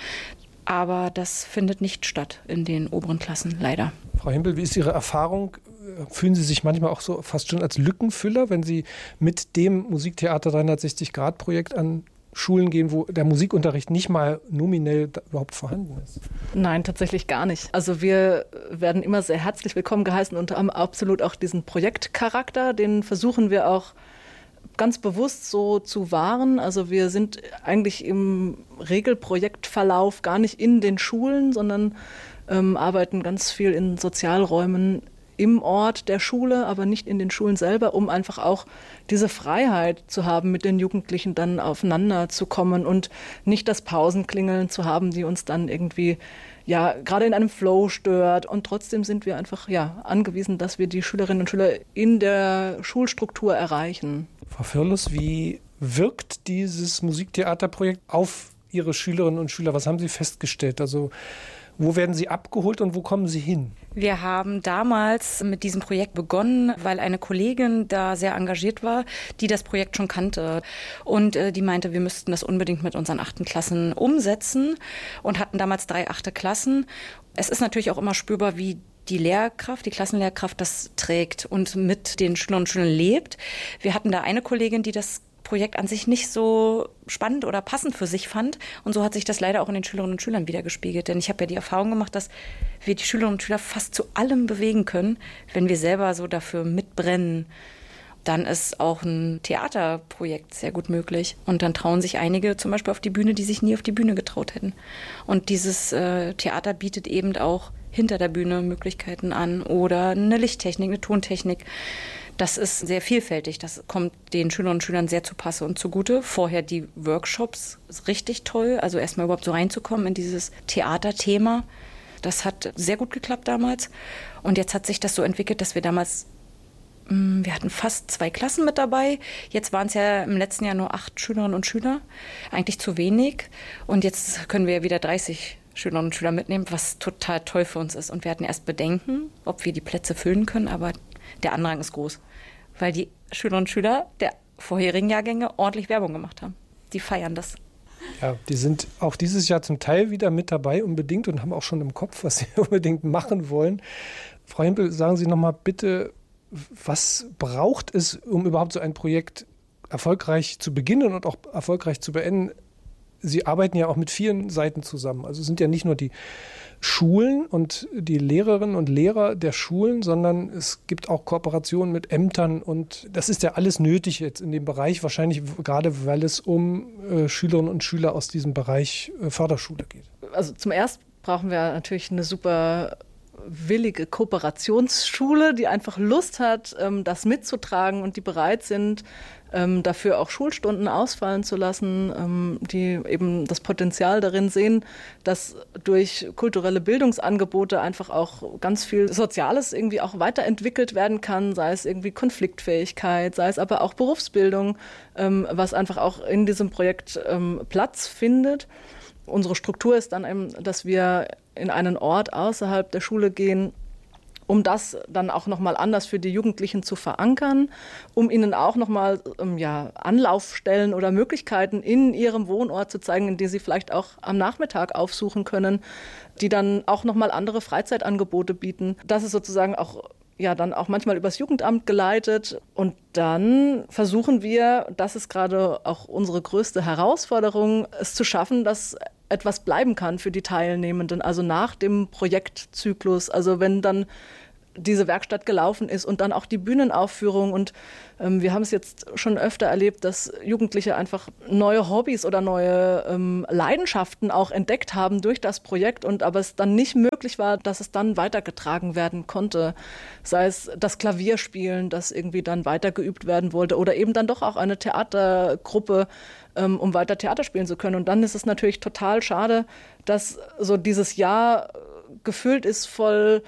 Aber das findet nicht statt in den oberen Klassen, leider. Frau Himpel, wie ist Ihre Erfahrung? Fühlen Sie sich manchmal auch so fast schon als Lückenfüller, wenn Sie mit dem Musiktheater dreihundertsechzig Grad Projekt an Schulen gehen, wo der Musikunterricht nicht mal nominell überhaupt vorhanden ist? Nein, tatsächlich gar nicht. Also wir werden immer sehr herzlich willkommen geheißen und haben absolut auch diesen Projektcharakter, den versuchen wir auch ganz bewusst so zu wahren. Also wir sind eigentlich im Regelprojektverlauf gar nicht in den Schulen, sondern ähm, arbeiten ganz viel in Sozialräumen im Ort der Schule, aber nicht in den Schulen selber, um einfach auch diese Freiheit zu haben, mit den Jugendlichen dann aufeinander zu kommen und nicht das Pausenklingeln zu haben, die uns dann irgendwie ja gerade in einem Flow stört. Und trotzdem sind wir einfach ja angewiesen, dass wir die Schülerinnen und Schüler in der Schulstruktur erreichen. Frau Firlus, wie wirkt dieses Musiktheaterprojekt auf Ihre Schülerinnen und Schüler? Was haben Sie festgestellt? Also wo werden Sie abgeholt und wo kommen Sie hin? Wir haben damals mit diesem Projekt begonnen, weil eine Kollegin da sehr engagiert war, die das Projekt schon kannte. Und äh, die meinte, wir müssten das unbedingt mit unseren achten Klassen umsetzen und hatten damals drei achte Klassen. Es ist natürlich auch immer spürbar, wie die Lehrkraft, die Klassenlehrkraft das trägt und mit den Schülerinnen und Schülern lebt. Wir hatten da eine Kollegin, die das Projekt an sich nicht so spannend oder passend für sich fand. Und so hat sich das leider auch in den Schülerinnen und Schülern wiedergespiegelt. Denn ich habe ja die Erfahrung gemacht, dass wir die Schülerinnen und Schüler fast zu allem bewegen können, wenn wir selber so dafür mitbrennen. Dann ist auch ein Theaterprojekt sehr gut möglich. Und dann trauen sich einige zum Beispiel auf die Bühne, die sich nie auf die Bühne getraut hätten. Und dieses äh, Theater bietet eben auch hinter der Bühne Möglichkeiten an oder eine Lichttechnik, eine Tontechnik. Das ist sehr vielfältig. Das kommt den Schülerinnen und Schülern sehr zu Passe und zugute. Vorher die Workshops, richtig toll. Also erstmal überhaupt so reinzukommen in dieses Theaterthema. Das hat sehr gut geklappt damals. Und jetzt hat sich das so entwickelt, dass wir damals, wir hatten fast zwei Klassen mit dabei. Jetzt waren es ja im letzten Jahr nur acht Schülerinnen und Schüler. Eigentlich zu wenig. Und jetzt können wir wieder dreißig Schülerinnen und Schüler mitnehmen, was total toll für uns ist. Und wir hatten erst Bedenken, ob wir die Plätze füllen können, aber der Andrang ist groß, weil die Schülerinnen und Schüler der vorherigen Jahrgänge ordentlich Werbung gemacht haben. Die feiern das. Ja, die sind auch dieses Jahr zum Teil wieder mit dabei unbedingt und haben auch schon im Kopf, was sie unbedingt machen wollen. Frau Himpel, sagen Sie noch mal bitte, was braucht es, um überhaupt so ein Projekt erfolgreich zu beginnen und auch erfolgreich zu beenden? Sie arbeiten ja auch mit vielen Seiten zusammen. Also es sind ja nicht nur die Schulen und die Lehrerinnen und Lehrer der Schulen, sondern es gibt auch Kooperationen mit Ämtern und das ist ja alles nötig jetzt in dem Bereich, wahrscheinlich gerade, weil es um äh, Schülerinnen und Schüler aus diesem Bereich äh, Förderschule geht. Also zum Ersten brauchen wir natürlich eine super willige Kooperationsschule, die einfach Lust hat, das mitzutragen und die bereit sind, dafür auch Schulstunden ausfallen zu lassen, die eben das Potenzial darin sehen, dass durch kulturelle Bildungsangebote einfach auch ganz viel Soziales irgendwie auch weiterentwickelt werden kann, sei es irgendwie Konfliktfähigkeit, sei es aber auch Berufsbildung, was einfach auch in diesem Projekt Platz findet. Unsere Struktur ist dann eben, dass wir in einen Ort außerhalb der Schule gehen, um das dann auch nochmal anders für die Jugendlichen zu verankern, um ihnen auch nochmal ähm, ja, Anlaufstellen oder Möglichkeiten in ihrem Wohnort zu zeigen, in die sie vielleicht auch am Nachmittag aufsuchen können, die dann auch nochmal andere Freizeitangebote bieten. Das ist sozusagen auch ja dann auch manchmal übers Jugendamt geleitet. Und dann versuchen wir, das ist gerade auch unsere größte Herausforderung, es zu schaffen, dass etwas bleiben kann für die Teilnehmenden, also nach dem Projektzyklus, also wenn dann diese Werkstatt gelaufen ist und dann auch die Bühnenaufführung. Und ähm, wir haben es jetzt schon öfter erlebt, dass Jugendliche einfach neue Hobbys oder neue ähm, Leidenschaften auch entdeckt haben durch das Projekt und aber es dann nicht möglich war, dass es dann weitergetragen werden konnte. Sei es das Klavierspielen, das irgendwie dann weitergeübt werden wollte oder eben dann doch auch eine Theatergruppe, ähm, um weiter Theater spielen zu können. Und dann ist es natürlich total schade, dass so dieses Jahr gefüllt ist voll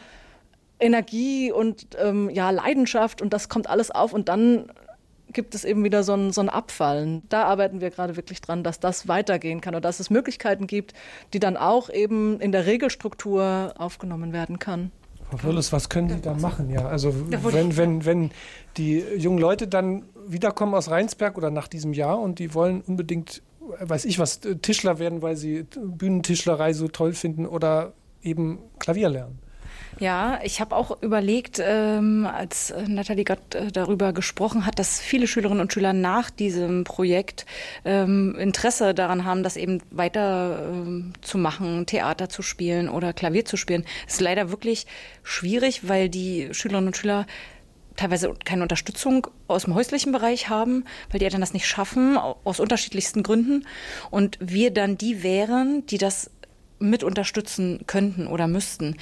Energie und ähm, ja, Leidenschaft und das kommt alles auf und dann gibt es eben wieder so ein, so ein Abfallen. Da arbeiten wir gerade wirklich dran, dass das weitergehen kann und dass es Möglichkeiten gibt, die dann auch eben in der Regelstruktur aufgenommen werden kann. Frau Firlus, was können Sie da machen? Ja, also wenn, wenn, wenn die jungen Leute dann wiederkommen aus Rheinsberg oder nach diesem Jahr und die wollen unbedingt, weiß ich was, Tischler werden, weil sie Bühnentischlerei so toll finden oder eben Klavier lernen. Ja, ich habe auch überlegt, ähm, als Nathalie gerade äh, darüber gesprochen hat, dass viele Schülerinnen und Schüler nach diesem Projekt ähm, Interesse daran haben, das eben weiter ähm, zu machen, Theater zu spielen oder Klavier zu spielen. Das ist leider wirklich schwierig, weil die Schülerinnen und Schüler teilweise keine Unterstützung aus dem häuslichen Bereich haben, weil die Eltern das nicht schaffen, aus unterschiedlichsten Gründen. Und wir dann die wären, die das mit unterstützen könnten oder müssten.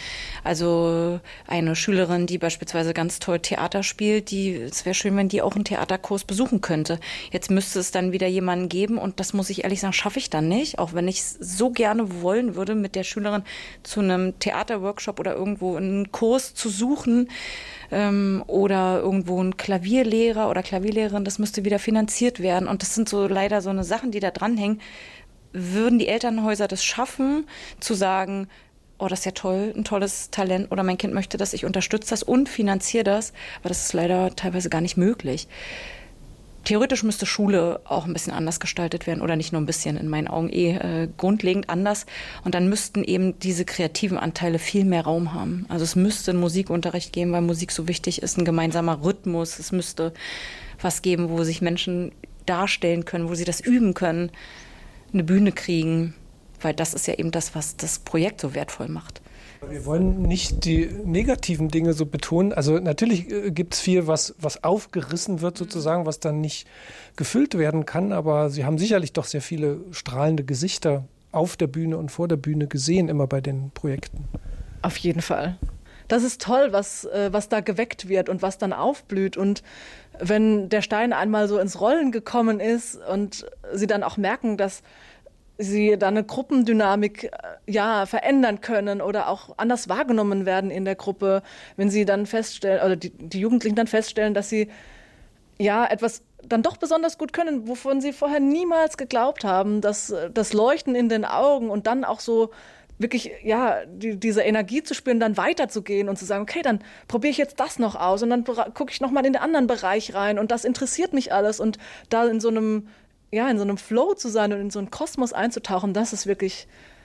Also eine Schülerin, die beispielsweise ganz toll Theater spielt, die, es wäre schön, wenn die auch einen Theaterkurs besuchen könnte. Jetzt müsste es dann wieder jemanden geben und das muss ich ehrlich sagen, schaffe ich dann nicht, auch wenn ich es so gerne wollen würde, mit der Schülerin zu einem Theaterworkshop oder irgendwo einen Kurs zu suchen ähm, oder irgendwo ein Klavierlehrer oder Klavierlehrerin, das müsste wieder finanziert werden und das sind so leider so eine Sachen, die da dranhängen. Würden die Elternhäuser das schaffen, zu sagen, oh, das ist ja toll, ein tolles Talent oder mein Kind möchte das, ich unterstütze das und finanziere das, aber das ist leider teilweise gar nicht möglich. Theoretisch müsste Schule auch ein bisschen anders gestaltet werden oder nicht nur ein bisschen, in meinen Augen eh äh, grundlegend anders und dann müssten eben diese kreativen Anteile viel mehr Raum haben. Also es müsste einen Musikunterricht geben, weil Musik so wichtig ist, ein gemeinsamer Rhythmus, es müsste was geben, wo sich Menschen darstellen können, wo sie das üben können, eine Bühne kriegen, weil das ist ja eben das, was das Projekt so wertvoll macht. Wir wollen nicht die negativen Dinge so betonen. Also natürlich äh, gibt es viel, was, was aufgerissen wird sozusagen, was dann nicht gefüllt werden kann. Aber Sie haben sicherlich doch sehr viele strahlende Gesichter auf der Bühne und vor der Bühne gesehen, immer bei den Projekten. Auf jeden Fall. Das ist toll, was, äh, was da geweckt wird und was dann aufblüht. Und wenn der Stein einmal so ins Rollen gekommen ist und sie dann auch merken, dass sie dann eine Gruppendynamik äh, ja, verändern können oder auch anders wahrgenommen werden in der Gruppe, wenn sie dann feststellen, oder die, die Jugendlichen dann feststellen, dass sie ja etwas dann doch besonders gut können, wovon sie vorher niemals geglaubt haben, dass das Leuchten in den Augen und dann auch so wirklich, ja, die, diese Energie zu spüren, dann weiterzugehen und zu sagen, okay, dann probiere ich jetzt das noch aus und dann gucke ich nochmal in den anderen Bereich rein und das interessiert mich alles und da in so einem, ja, in so einem Flow zu sein und in so einen Kosmos einzutauchen, das ist wirklich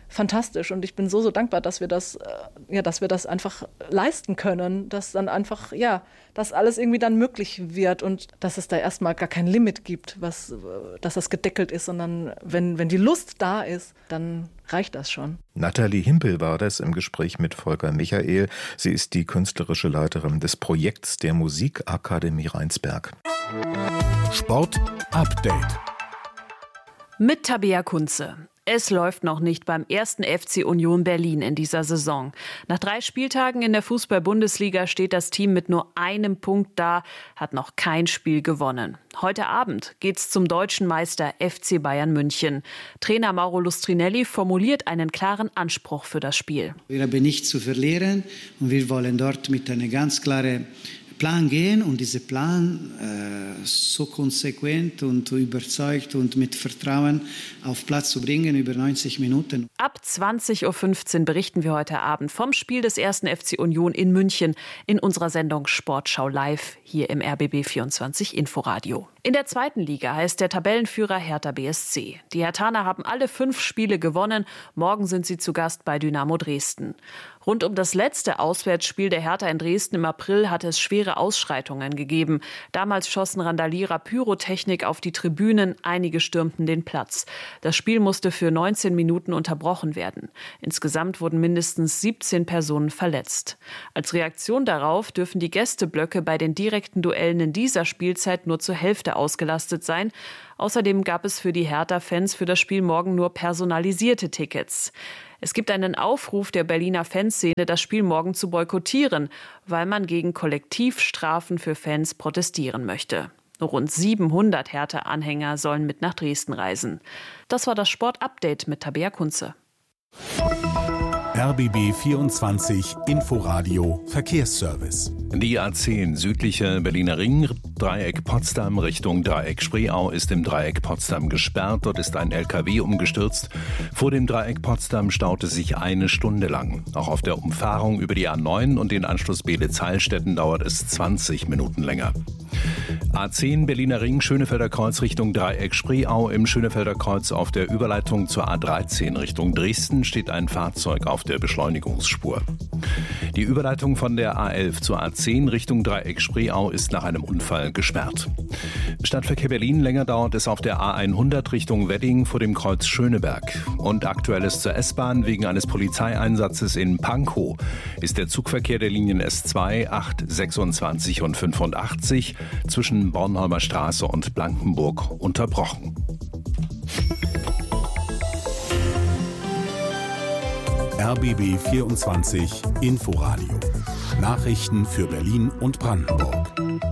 fantastisch und ich bin so, so dankbar, dass wir das, äh, ja, dass wir das einfach leisten können, dass dann einfach, ja, dass alles irgendwie dann möglich wird und dass es da erstmal gar kein Limit gibt, was, äh, dass das gedeckelt ist, sondern wenn, wenn die Lust da ist, dann reicht das schon. Nathalie Himpel war das im Gespräch mit Volker Michael. Sie ist die künstlerische Leiterin des Projekts der Musikakademie Rheinsberg. Sport Update mit Tabea Kunze. Es läuft noch nicht beim ersten F C Union Berlin in dieser Saison. Nach drei Spieltagen in der Fußball-Bundesliga steht das Team mit nur einem Punkt da, hat noch kein Spiel gewonnen. Heute Abend geht's zum deutschen Meister F C Bayern München. Trainer Mauro Lustrinelli formuliert einen klaren Anspruch für das Spiel. Wir haben nichts zu verlieren und wir wollen dort mit einem ganz klaren Plan gehen und diesen Plan äh, so konsequent und überzeugt und mit Vertrauen auf Platz zu bringen über neunzig Minuten. Ab zwanzig Uhr fünfzehn berichten wir heute Abend vom Spiel des ersten F C Union in München in unserer Sendung Sportschau live hier im R B B vierundzwanzig Inforadio. In der zweiten Liga heißt der Tabellenführer Hertha B S C. Die Herthaner haben alle fünf Spiele gewonnen. Morgen sind sie zu Gast bei Dynamo Dresden. Rund um das letzte Auswärtsspiel der Hertha in Dresden im April hatte es schwere Ausschreitungen gegeben. Damals schossen Randalierer Pyrotechnik auf die Tribünen, einige stürmten den Platz. Das Spiel musste für neunzehn Minuten unterbrochen werden. Insgesamt wurden mindestens siebzehn Personen verletzt. Als Reaktion darauf dürfen die Gästeblöcke bei den direkten Duellen in dieser Spielzeit nur zur Hälfte ausgelastet sein. Außerdem gab es für die Hertha-Fans für das Spiel morgen nur personalisierte Tickets. Es gibt einen Aufruf der Berliner Fanszene, das Spiel morgen zu boykottieren, weil man gegen Kollektivstrafen für Fans protestieren möchte. Rund siebenhundert Hertha-Anhänger sollen mit nach Dresden reisen. Das war das Sport-Update mit Tabea Kunze. R B B vierundzwanzig Inforadio Verkehrsservice. Die A zehn südliche Berliner Ring, Dreieck Potsdam Richtung Dreieck Spreeau ist im Dreieck Potsdam gesperrt. Dort ist ein L K W umgestürzt. Vor dem Dreieck Potsdam staute sich eine Stunde lang. Auch auf der Umfahrung über die A neun und den Anschluss Beelitz-Heilstätten dauert es zwanzig Minuten länger. A zehn Berliner Ring, Schönefelder Kreuz Richtung Dreieck Spreeau. Im Schönefelder Kreuz auf der Überleitung zur A dreizehn Richtung Dresden steht ein Fahrzeug auf der Beschleunigungsspur. Die Überleitung von der A elf zur A zehn Richtung Dreieck Spreeau ist nach einem Unfall gesperrt. Stadtverkehr Berlin, länger dauert es auf der A hundert Richtung Wedding vor dem Kreuz Schöneberg. Und aktuelles zur S-Bahn: wegen eines Polizeieinsatzes in Pankow ist der Zugverkehr der Linien S zwei, acht, sechsundzwanzig und fünfundachtzig zwischen Bornholmer Straße und Blankenburg unterbrochen. R B B vierundzwanzig Inforadio. Nachrichten für Berlin und Brandenburg.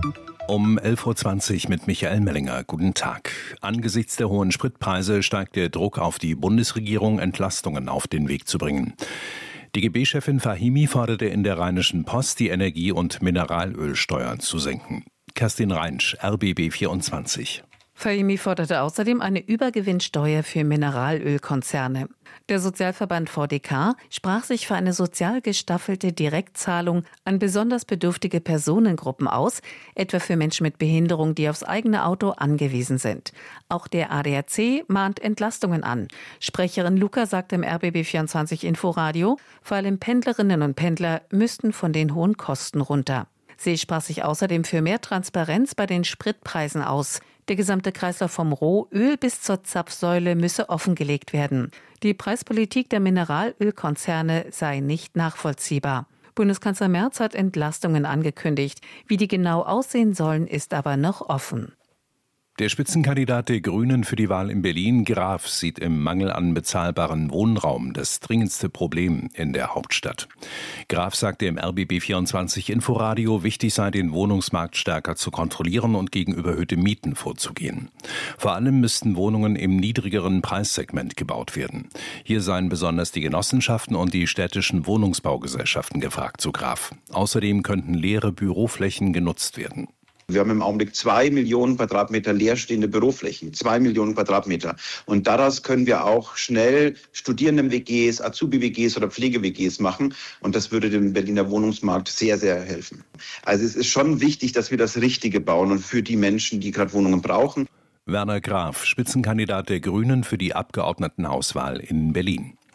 Um elf Uhr zwanzig mit Michael Mellinger. Guten Tag. Angesichts der hohen Spritpreise steigt der Druck auf die Bundesregierung, Entlastungen auf den Weg zu bringen. D G B-Chefin Fahimi forderte in der Rheinischen Post, die Energie- und Mineralölsteuern zu senken. Kerstin Reinsch, R B B vierundzwanzig. Fahimi forderte außerdem eine Übergewinnsteuer für Mineralölkonzerne. Der Sozialverband V D K sprach sich für eine sozial gestaffelte Direktzahlung an besonders bedürftige Personengruppen aus, etwa für Menschen mit Behinderung, die aufs eigene Auto angewiesen sind. Auch der A D A C mahnt Entlastungen an. Sprecherin Luca sagte im R B B vierundzwanzig Inforadio, vor allem Pendlerinnen und Pendler müssten von den hohen Kosten runter. Sie sprach sich außerdem für mehr Transparenz bei den Spritpreisen aus. Der gesamte Kreislauf vom Rohöl bis zur Zapfsäule müsse offengelegt werden. Die Preispolitik der Mineralölkonzerne sei nicht nachvollziehbar. Bundeskanzler Merz hat Entlastungen angekündigt. Wie die genau aussehen sollen, ist aber noch offen. Der Spitzenkandidat der Grünen für die Wahl in Berlin, Graf, sieht im Mangel an bezahlbarem Wohnraum das dringendste Problem in der Hauptstadt. Graf sagte im R B B vierundzwanzig Inforadio, wichtig sei, den Wohnungsmarkt stärker zu kontrollieren und gegen überhöhte Mieten vorzugehen. Vor allem müssten Wohnungen im niedrigeren Preissegment gebaut werden. Hier seien besonders die Genossenschaften und die städtischen Wohnungsbaugesellschaften gefragt, so Graf. Außerdem könnten leere Büroflächen genutzt werden. Wir haben im Augenblick zwei Millionen Quadratmeter leerstehende Büroflächen, zwei Millionen Quadratmeter. Und daraus können wir auch schnell Studierenden-W Gs, Azubi-W Gs oder Pflege-W Gs machen. Und das würde dem Berliner Wohnungsmarkt sehr, sehr helfen. Also es ist schon wichtig, dass wir das Richtige bauen und für die Menschen, die gerade Wohnungen brauchen. Werner Graf, Spitzenkandidat der Grünen für die Abgeordnetenhauswahl in Berlin.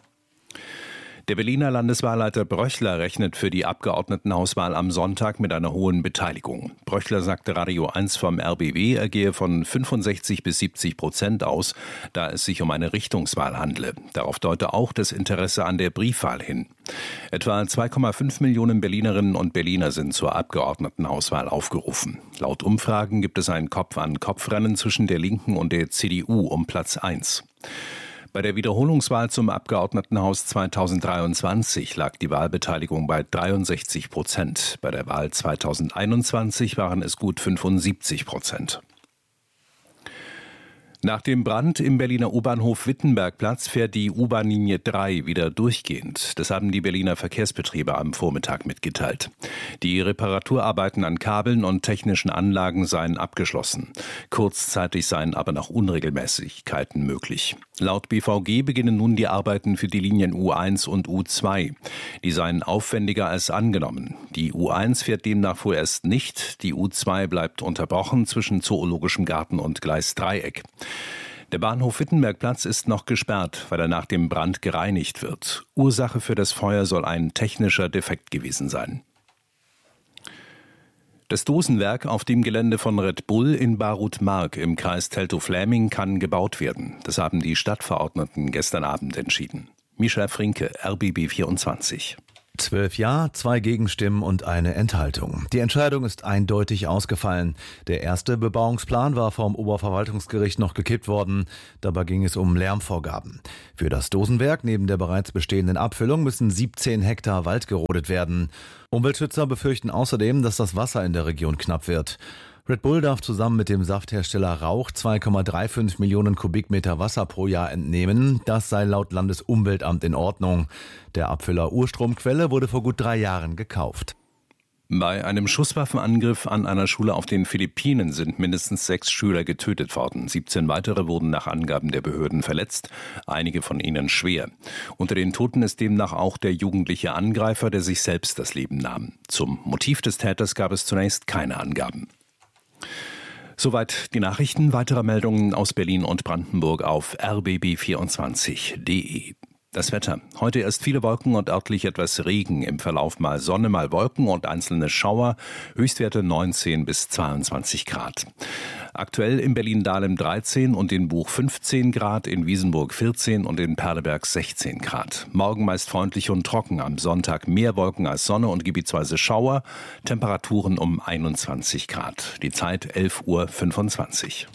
Der Berliner Landeswahlleiter Bröchler rechnet für die Abgeordnetenhauswahl am Sonntag mit einer hohen Beteiligung. Bröchler sagte Radio eins vom R B B, er gehe von fünfundsechzig bis siebzig Prozent aus, da es sich um eine Richtungswahl handle. Darauf deute auch das Interesse an der Briefwahl hin. Etwa zwei Komma fünf Millionen Berlinerinnen und Berliner sind zur Abgeordnetenhauswahl aufgerufen. Laut Umfragen gibt es ein Kopf-an-Kopf-Rennen zwischen der Linken und der C D U um Platz eins. Bei der Wiederholungswahl zum Abgeordnetenhaus zweitausenddreiundzwanzig lag die Wahlbeteiligung bei dreiundsechzig Prozent. Bei der Wahl zweitausendeinundzwanzig waren es gut fünfundsiebzig Prozent. Nach dem Brand im Berliner U-Bahnhof Wittenbergplatz fährt die U-Bahn-Linie drei wieder durchgehend. Das haben die Berliner Verkehrsbetriebe am Vormittag mitgeteilt. Die Reparaturarbeiten an Kabeln und technischen Anlagen seien abgeschlossen. Kurzzeitig seien aber noch Unregelmäßigkeiten möglich. Laut B V G beginnen nun die Arbeiten für die Linien U eins und U zwei. Die seien aufwendiger als angenommen. Die U eins fährt demnach vorerst nicht. Die U zwei bleibt unterbrochen zwischen Zoologischem Garten und Gleisdreieck. Der Bahnhof Wittenbergplatz ist noch gesperrt, weil er nach dem Brand gereinigt wird. Ursache für das Feuer soll ein technischer Defekt gewesen sein. Das Dosenwerk auf dem Gelände von Red Bull in Barut-Mark im Kreis Teltow-Fläming kann gebaut werden. Das haben die Stadtverordneten gestern Abend entschieden. Micha Frinke, R B B vierundzwanzig. Zwölf Ja, zwei Gegenstimmen und eine Enthaltung. Die Entscheidung ist eindeutig ausgefallen. Der erste Bebauungsplan war vom Oberverwaltungsgericht noch gekippt worden. Dabei ging es um Lärmvorgaben. Für das Dosenwerk neben der bereits bestehenden Abfüllung müssen siebzehn Hektar Wald gerodet werden. Umweltschützer befürchten außerdem, dass das Wasser in der Region knapp wird. Red Bull darf zusammen mit dem Safthersteller Rauch zwei Komma fünfunddreißig Millionen Kubikmeter Wasser pro Jahr entnehmen. Das sei laut Landesumweltamt in Ordnung. Der Abfüller Urstromquelle wurde vor gut drei Jahren gekauft. Bei einem Schusswaffenangriff an einer Schule auf den Philippinen sind mindestens sechs Schüler getötet worden. siebzehn weitere wurden nach Angaben der Behörden verletzt, einige von ihnen schwer. Unter den Toten ist demnach auch der jugendliche Angreifer, der sich selbst das Leben nahm. Zum Motiv des Täters gab es zunächst keine Angaben. Soweit die Nachrichten. Weitere Meldungen aus Berlin und Brandenburg auf r b b vierundzwanzig punkt d e. Das Wetter. Heute erst viele Wolken und örtlich etwas Regen. Im Verlauf mal Sonne, mal Wolken und einzelne Schauer. Höchstwerte neunzehn bis zweiundzwanzig Grad. Aktuell in Berlin-Dahlem dreizehn und in Buch fünfzehn Grad, in Wiesenburg vierzehn und in Perleberg sechzehn Grad. Morgen meist freundlich und trocken. Am Sonntag mehr Wolken als Sonne und gebietsweise Schauer. Temperaturen um einundzwanzig Grad. Die Zeit elf Uhr fünfundzwanzig.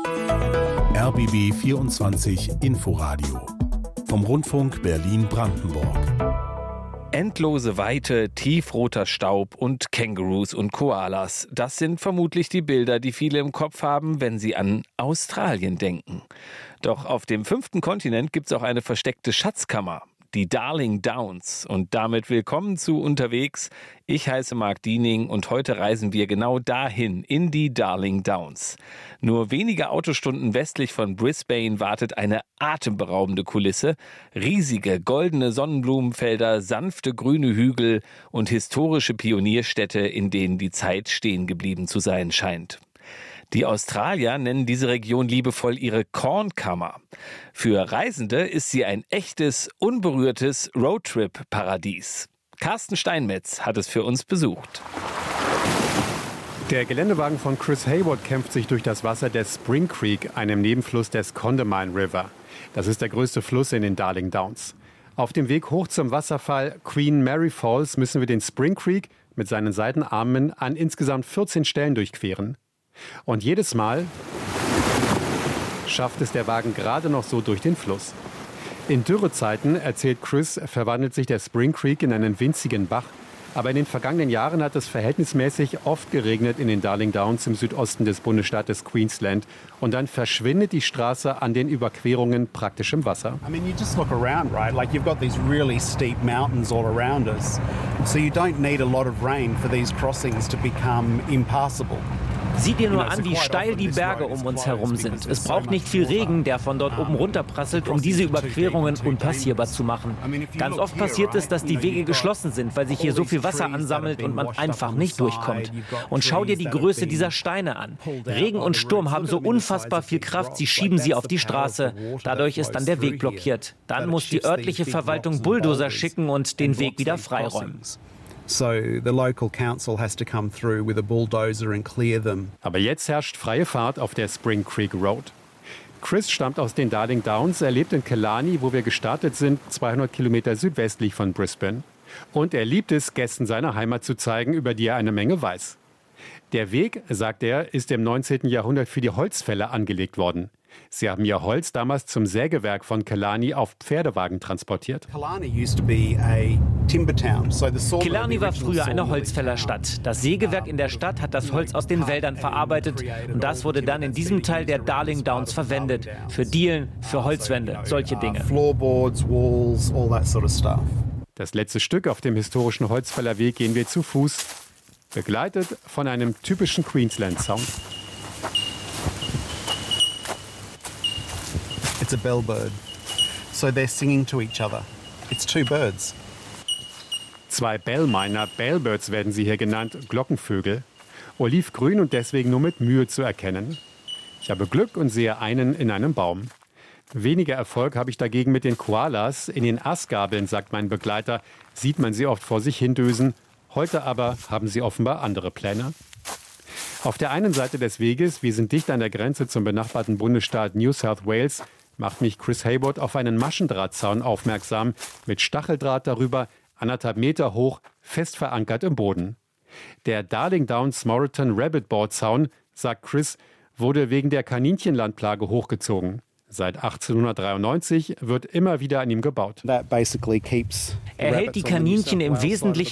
R B B vierundzwanzig Inforadio vom Rundfunk Berlin-Brandenburg. Endlose Weite, tiefroter Staub und Kängurus und Koalas. Das sind vermutlich die Bilder, die viele im Kopf haben, wenn sie an Australien denken. Doch auf dem fünften Kontinent gibt es auch eine versteckte Schatzkammer. Die Darling Downs. Und damit willkommen zu Unterwegs. Ich heiße Marc Diening und heute reisen wir genau dahin, in die Darling Downs. Nur wenige Autostunden westlich von Brisbane wartet eine atemberaubende Kulisse. Riesige goldene Sonnenblumenfelder, sanfte grüne Hügel und historische Pionierstädte, in denen die Zeit stehen geblieben zu sein scheint. Die Australier nennen diese Region liebevoll ihre Kornkammer. Für Reisende ist sie ein echtes, unberührtes Roadtrip-Paradies. Carsten Steinmetz hat es für uns besucht. Der Geländewagen von Chris Hayward kämpft sich durch das Wasser des Spring Creek, einem Nebenfluss des Condamine River. Das ist der größte Fluss in den Darling Downs. Auf dem Weg hoch zum Wasserfall Queen Mary Falls müssen wir den Spring Creek mit seinen Seitenarmen an insgesamt vierzehn Stellen durchqueren. Und jedes Mal schafft es der Wagen gerade noch so durch den Fluss. In Dürrezeiten, erzählt Chris, verwandelt sich der Spring Creek in einen winzigen Bach. Aber in den vergangenen Jahren hat es verhältnismäßig oft geregnet in den Darling Downs im Südosten des Bundesstaates Queensland. Und dann verschwindet die Straße an den Überquerungen praktisch im Wasser. I mean, you just look around, right? Like you've got these really steep mountains all around us. So you don't need a lot of rain for these crossings to become impassable. Sieh dir nur an, wie steil die Berge um uns herum sind. Es braucht nicht viel Regen, der von dort oben runterprasselt, um diese Überquerungen unpassierbar zu machen. Ganz oft passiert es, dass die Wege geschlossen sind, weil sich hier so viel Wasser ansammelt und man einfach nicht durchkommt. Und schau dir die Größe dieser Steine an. Regen und Sturm haben so unfassbar viel Kraft, sie schieben sie auf die Straße. Dadurch ist dann der Weg blockiert. Dann muss die örtliche Verwaltung Bulldozer schicken und den Weg wieder freiräumen. So the local council has to come through with a bulldozer and clear them. Aber jetzt herrscht freie Fahrt auf der Spring Creek Road. Chris stammt aus den Darling Downs, er lebt in Killarney, wo wir gestartet sind, zweihundert Kilometer südwestlich von Brisbane. Und er liebt es, Gästen seine Heimat zu zeigen, über die er eine Menge weiß. Der Weg, sagt er, ist im neunzehnten Jahrhundert für die Holzfäller angelegt worden. Sie haben ihr Holz damals zum Sägewerk von Killarney auf Pferdewagen transportiert. Killarney war früher eine Holzfällerstadt. Das Sägewerk in der Stadt hat das Holz aus den Wäldern verarbeitet und das wurde dann in diesem Teil der Darling Downs verwendet. Für Dielen, für Holzwände, solche Dinge. Das letzte Stück auf dem historischen Holzfällerweg gehen wir zu Fuß, begleitet von einem typischen Queensland-Sound. It's a bellbird. So they're singing to each other. It's two birds. Zwei Bellminer, Bellbirds werden sie hier genannt, Glockenvögel. Olivgrün und deswegen nur mit Mühe zu erkennen. Ich habe Glück und sehe einen in einem Baum. Weniger Erfolg habe ich dagegen mit den Koalas. In den Astgabeln, sagt mein Begleiter, sieht man sie oft vor sich hindösen. Heute aber haben sie offenbar andere Pläne. Auf der einen Seite des Weges, wir sind dicht an der Grenze zum benachbarten Bundesstaat New South Wales, macht mich Chris Hayward auf einen Maschendrahtzaun aufmerksam, mit Stacheldraht darüber, anderthalb Meter hoch, fest verankert im Boden. Der Darling Downs Moreton Rabbit Board Zaun, sagt Chris, wurde wegen der Kaninchenlandplage hochgezogen. Seit achtzehnhundertdreiundneunzig wird immer wieder an ihm gebaut. Er hält die Kaninchen im Wesentlichen